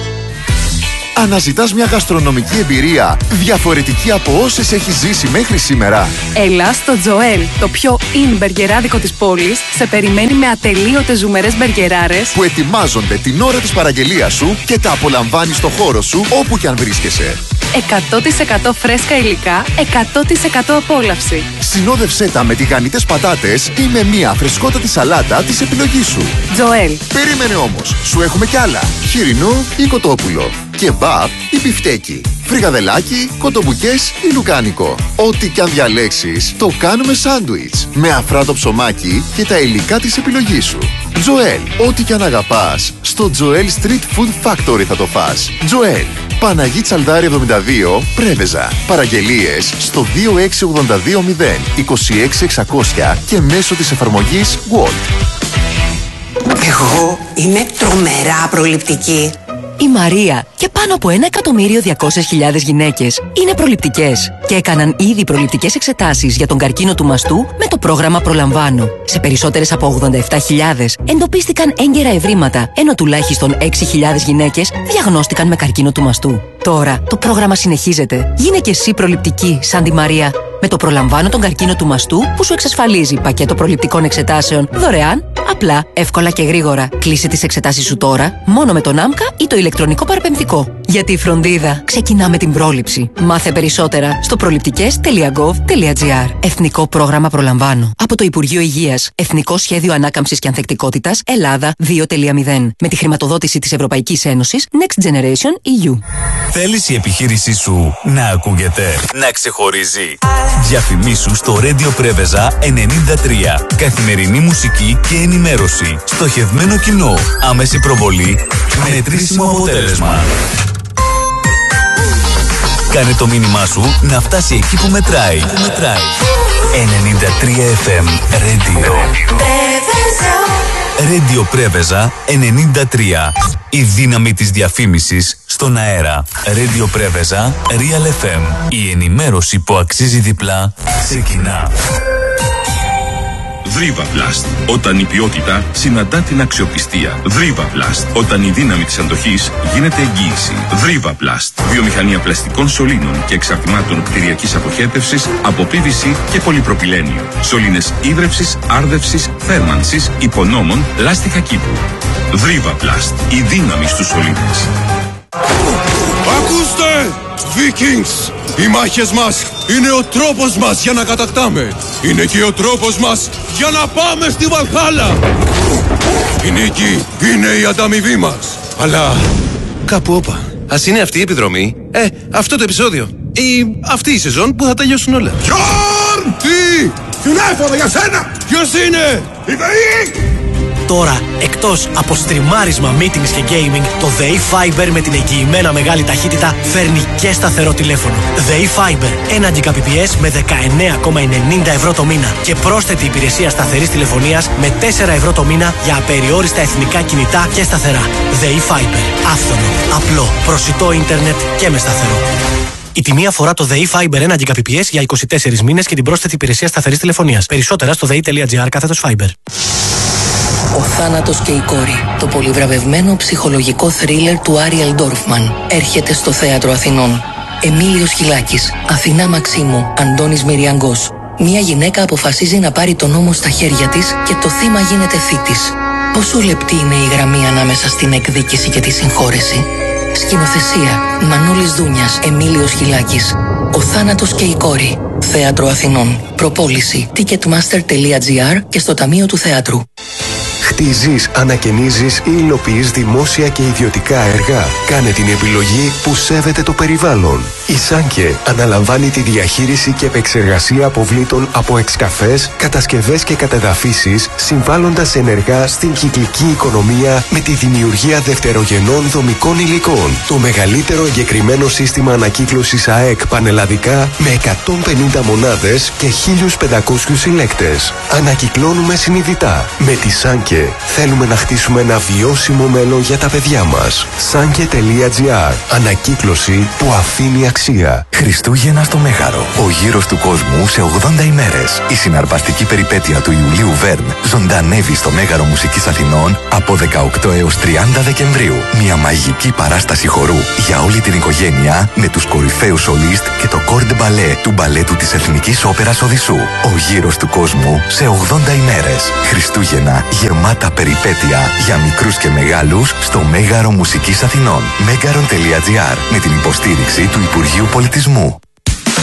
Αναζητάς μια γαστρονομική εμπειρία διαφορετική από όσες έχεις ζήσει μέχρι σήμερα? Έλα στο Τζοέλ, το πιο in μπεργκεράδικο της πόλης, σε περιμένει με ατελείωτες ζουμερές μπεργκεράρες που ετοιμάζονται την ώρα της παραγγελίας σου και τα απολαμβάνεις στο χώρο σου όπου και αν βρίσκεσαι. 100% φρέσκα υλικά, 100% απόλαυση. Συνόδευσέ τα με τηγανιτές πατάτες ή με μια φρεσκότατη σαλάτα της επιλογής σου. Τζοέλ. Περίμενε όμως, σου έχουμε κι άλλα. Χοιρινό ή κοτόπουλο. Κεμπάπ ή μπιφτέκι. Φρικαδελάκι, κοτομπουκές ή λουκάνικο. Ό,τι κι αν διαλέξεις, το κάνουμε σάντουιτς. Με αφράτο ψωμάκι και τα υλικά της επιλογής σου. Τζοέλ. Ό,τι κι αν αγαπάς, στο Τζοέλ Street Food Factory θα το φας. Τζοέλ. Παναγί Τσαλδάρη 72, Πρέβεζα. Παραγγελίες στο 26820 26600 και μέσω της εφαρμογής Walt. Εγώ είμαι τρομερά προληπτική. Η Μαρία και πάνω από 1.200.000 γυναίκες είναι προληπτικές και έκαναν ήδη προληπτικές εξετάσεις για τον καρκίνο του μαστού με το πρόγραμμα Προλαμβάνω. Σε περισσότερες από 87.000 εντοπίστηκαν έγκαιρα ευρήματα, ενώ τουλάχιστον 6.000 γυναίκες διαγνώστηκαν με καρκίνο του μαστού. Τώρα το πρόγραμμα συνεχίζεται. Γίνε και εσύ προληπτική σαν τη Μαρία. Με το Προλαμβάνω τον καρκίνο του μαστού που σου εξασφαλίζει πακέτο προληπτικών εξετάσεων δωρεάν, απλά, εύκολα και γρήγορα. Κλείσε τις εξετάσεις σου τώρα μόνο με τον ΆΜΚΑ ή το ηλεκτρονικό παραπεμφτικό. Γιατί η φροντίδα ξεκινά με την πρόληψη. Μάθε περισσότερα στο προληπτικές.gov.gr. Εθνικό πρόγραμμα Προλαμβάνω. Από το Υπουργείο Υγείας. Εθνικό Σχέδιο Ανάκαμψης και Ανθεκτικότητας Ελλάδα 2.0. Με τη χρηματοδότηση της Ευρωπαϊκής Ένωσης Next Generation EU. Θέλεις η επιχείρησή σου να ακούγεται, να ξεχωρίζει? Διαφημίσου στο Radio Πρέβεζα 93. Καθημερινή μουσική και ενημέρωση. Στοχευμένο κοινό. Άμεση προβολή. Μετρήσιμο αποτέλεσμα. Κάνε το μήνυμά σου να φτάσει εκεί που μετράει. 93 FM Radio. Radio Πρέβεζα 93. Η δύναμη της διαφήμισης στον αέρα. Radio Πρέβεζα Real FM. Η ενημέρωση που αξίζει διπλά ξεκινά. Vrivaplast. Όταν η ποιότητα συναντά την αξιοπιστία. Vrivaplast. Όταν η δύναμη της αντοχής γίνεται εγγύηση. Vrivaplast. Βιομηχανία πλαστικών σωλήνων και εξαρτημάτων κτηριακής αποχέτευσης από PVC και πολυπροπυλένιο. Σωλήνες ίδρευσης, άρδευσης, θέρμανσης, υπονόμων, λάστιχα κήπου. Vrivaplast. Η δύναμη στους σωλήνες. Ακούστε! Vikings! Οι μάχες μας είναι ο τρόπος μας για να κατακτάμε. Είναι και ο τρόπος μας για να πάμε στη Βαλχάλα. Η νίκη είναι η ανταμοιβή μας. Αλλά κάπου όπα. Ας είναι αυτή η επιδρομή. Αυτό το επεισόδιο. Ή αυτή η σεζόν που θα τελειώσουν όλα. Γιόρν! Τι! Τηλέφωνο για σένα! Ποιος είναι? Η ΔΕΗ! Τώρα, εκτός από στριμάρισμα, meetings και gaming, το ΔΕΗ Fiber με την εγγυημένα μεγάλη ταχύτητα φέρνει και σταθερό τηλέφωνο. ΔΕΗ Fiber, 1 Gbps με 19,90 ευρώ το μήνα και πρόσθετη υπηρεσία σταθερής τηλεφωνίας με 4 ευρώ το μήνα για απεριόριστα εθνικά κινητά και σταθερά. ΔΕΗ Fiber, άφθονο, απλό, προσιτό ίντερνετ και με σταθερό. Η τιμή αφορά το ΔΕΗ Fiber 1 Gbps για 24 μήνες και την πρόσθετη υπηρεσία σταθερής τηλεφωνίας. Περισσότερα στο dei.gr/Fiber. Ο θάνατος και η κόρη. Το πολυβραβευμένο ψυχολογικό θρίλερ του Άριελ Ντόρφμαν έρχεται στο Θέατρο Αθηνών. Εμίλιος Χιλάκης. Αθηνά Μαξίμου. Αντώνης Μυριαγκός. Μια γυναίκα αποφασίζει να πάρει τον νόμο στα χέρια της και το θύμα γίνεται θήτης. Πόσο λεπτή είναι η γραμμή ανάμεσα στην εκδίκηση και τη συγχώρεση. Σκηνοθεσία Μανώλης Δούνιας, Εμίλιος Χιλάκης. Ο θάνατος και η κόρη. Θέατρο Αθηνών. Προπόληση ticketmaster.gr και στο Ταμείο του Θεάτρου. Χτίζεις, ανακαινίζεις ή υλοποιείς δημόσια και ιδιωτικά έργα. Κάνε την επιλογή που σέβεται το περιβάλλον. Η Σάνκε αναλαμβάνει τη διαχείριση και επεξεργασία αποβλήτων από εξκαφές, κατασκευές και κατεδαφίσεις, συμβάλλοντας ενεργά στην κυκλική οικονομία με τη δημιουργία δευτερογενών δομικών υλικών. Το μεγαλύτερο εγκεκριμένο σύστημα ανακύκλωσης ΑΕΚ πανελλαδικά με 150 μονάδες και 1.500 συλλέκτες. Ανακυκλώνουμε συνειδητά. Με τη Σάνκε θέλουμε να χτίσουμε ένα βιώσιμο μέλλον για τα παιδιά μας. Sanke.gr. Ανακύκλωση που αφήνει αξία. Χριστούγεννα στο Μέγαρο. Ο γύρος του κόσμου σε 80 ημέρες. Η συναρπαστική περιπέτεια του Ιουλίου Βέρν ζωντανεύει στο Μέγαρο Μουσικής Αθηνών από 18 έως 30 Δεκεμβρίου. Μια μαγική παράσταση χορού για όλη την οικογένεια με τους κορυφαίους σολίστ και το κορ ντε μπαλέ του μπαλέτου της Εθνικής Όπερας Οδυσσού. Ο γύρος του κόσμου σε 80 ημέρες. Χριστούγεννα γεμάτα περιπέτεια για μικρούς και μεγάλους στο Μέγαρο Μουσικής Αθηνών. Megaron.gr με την υποστήριξη του Υπουργείου Πολιτισμού.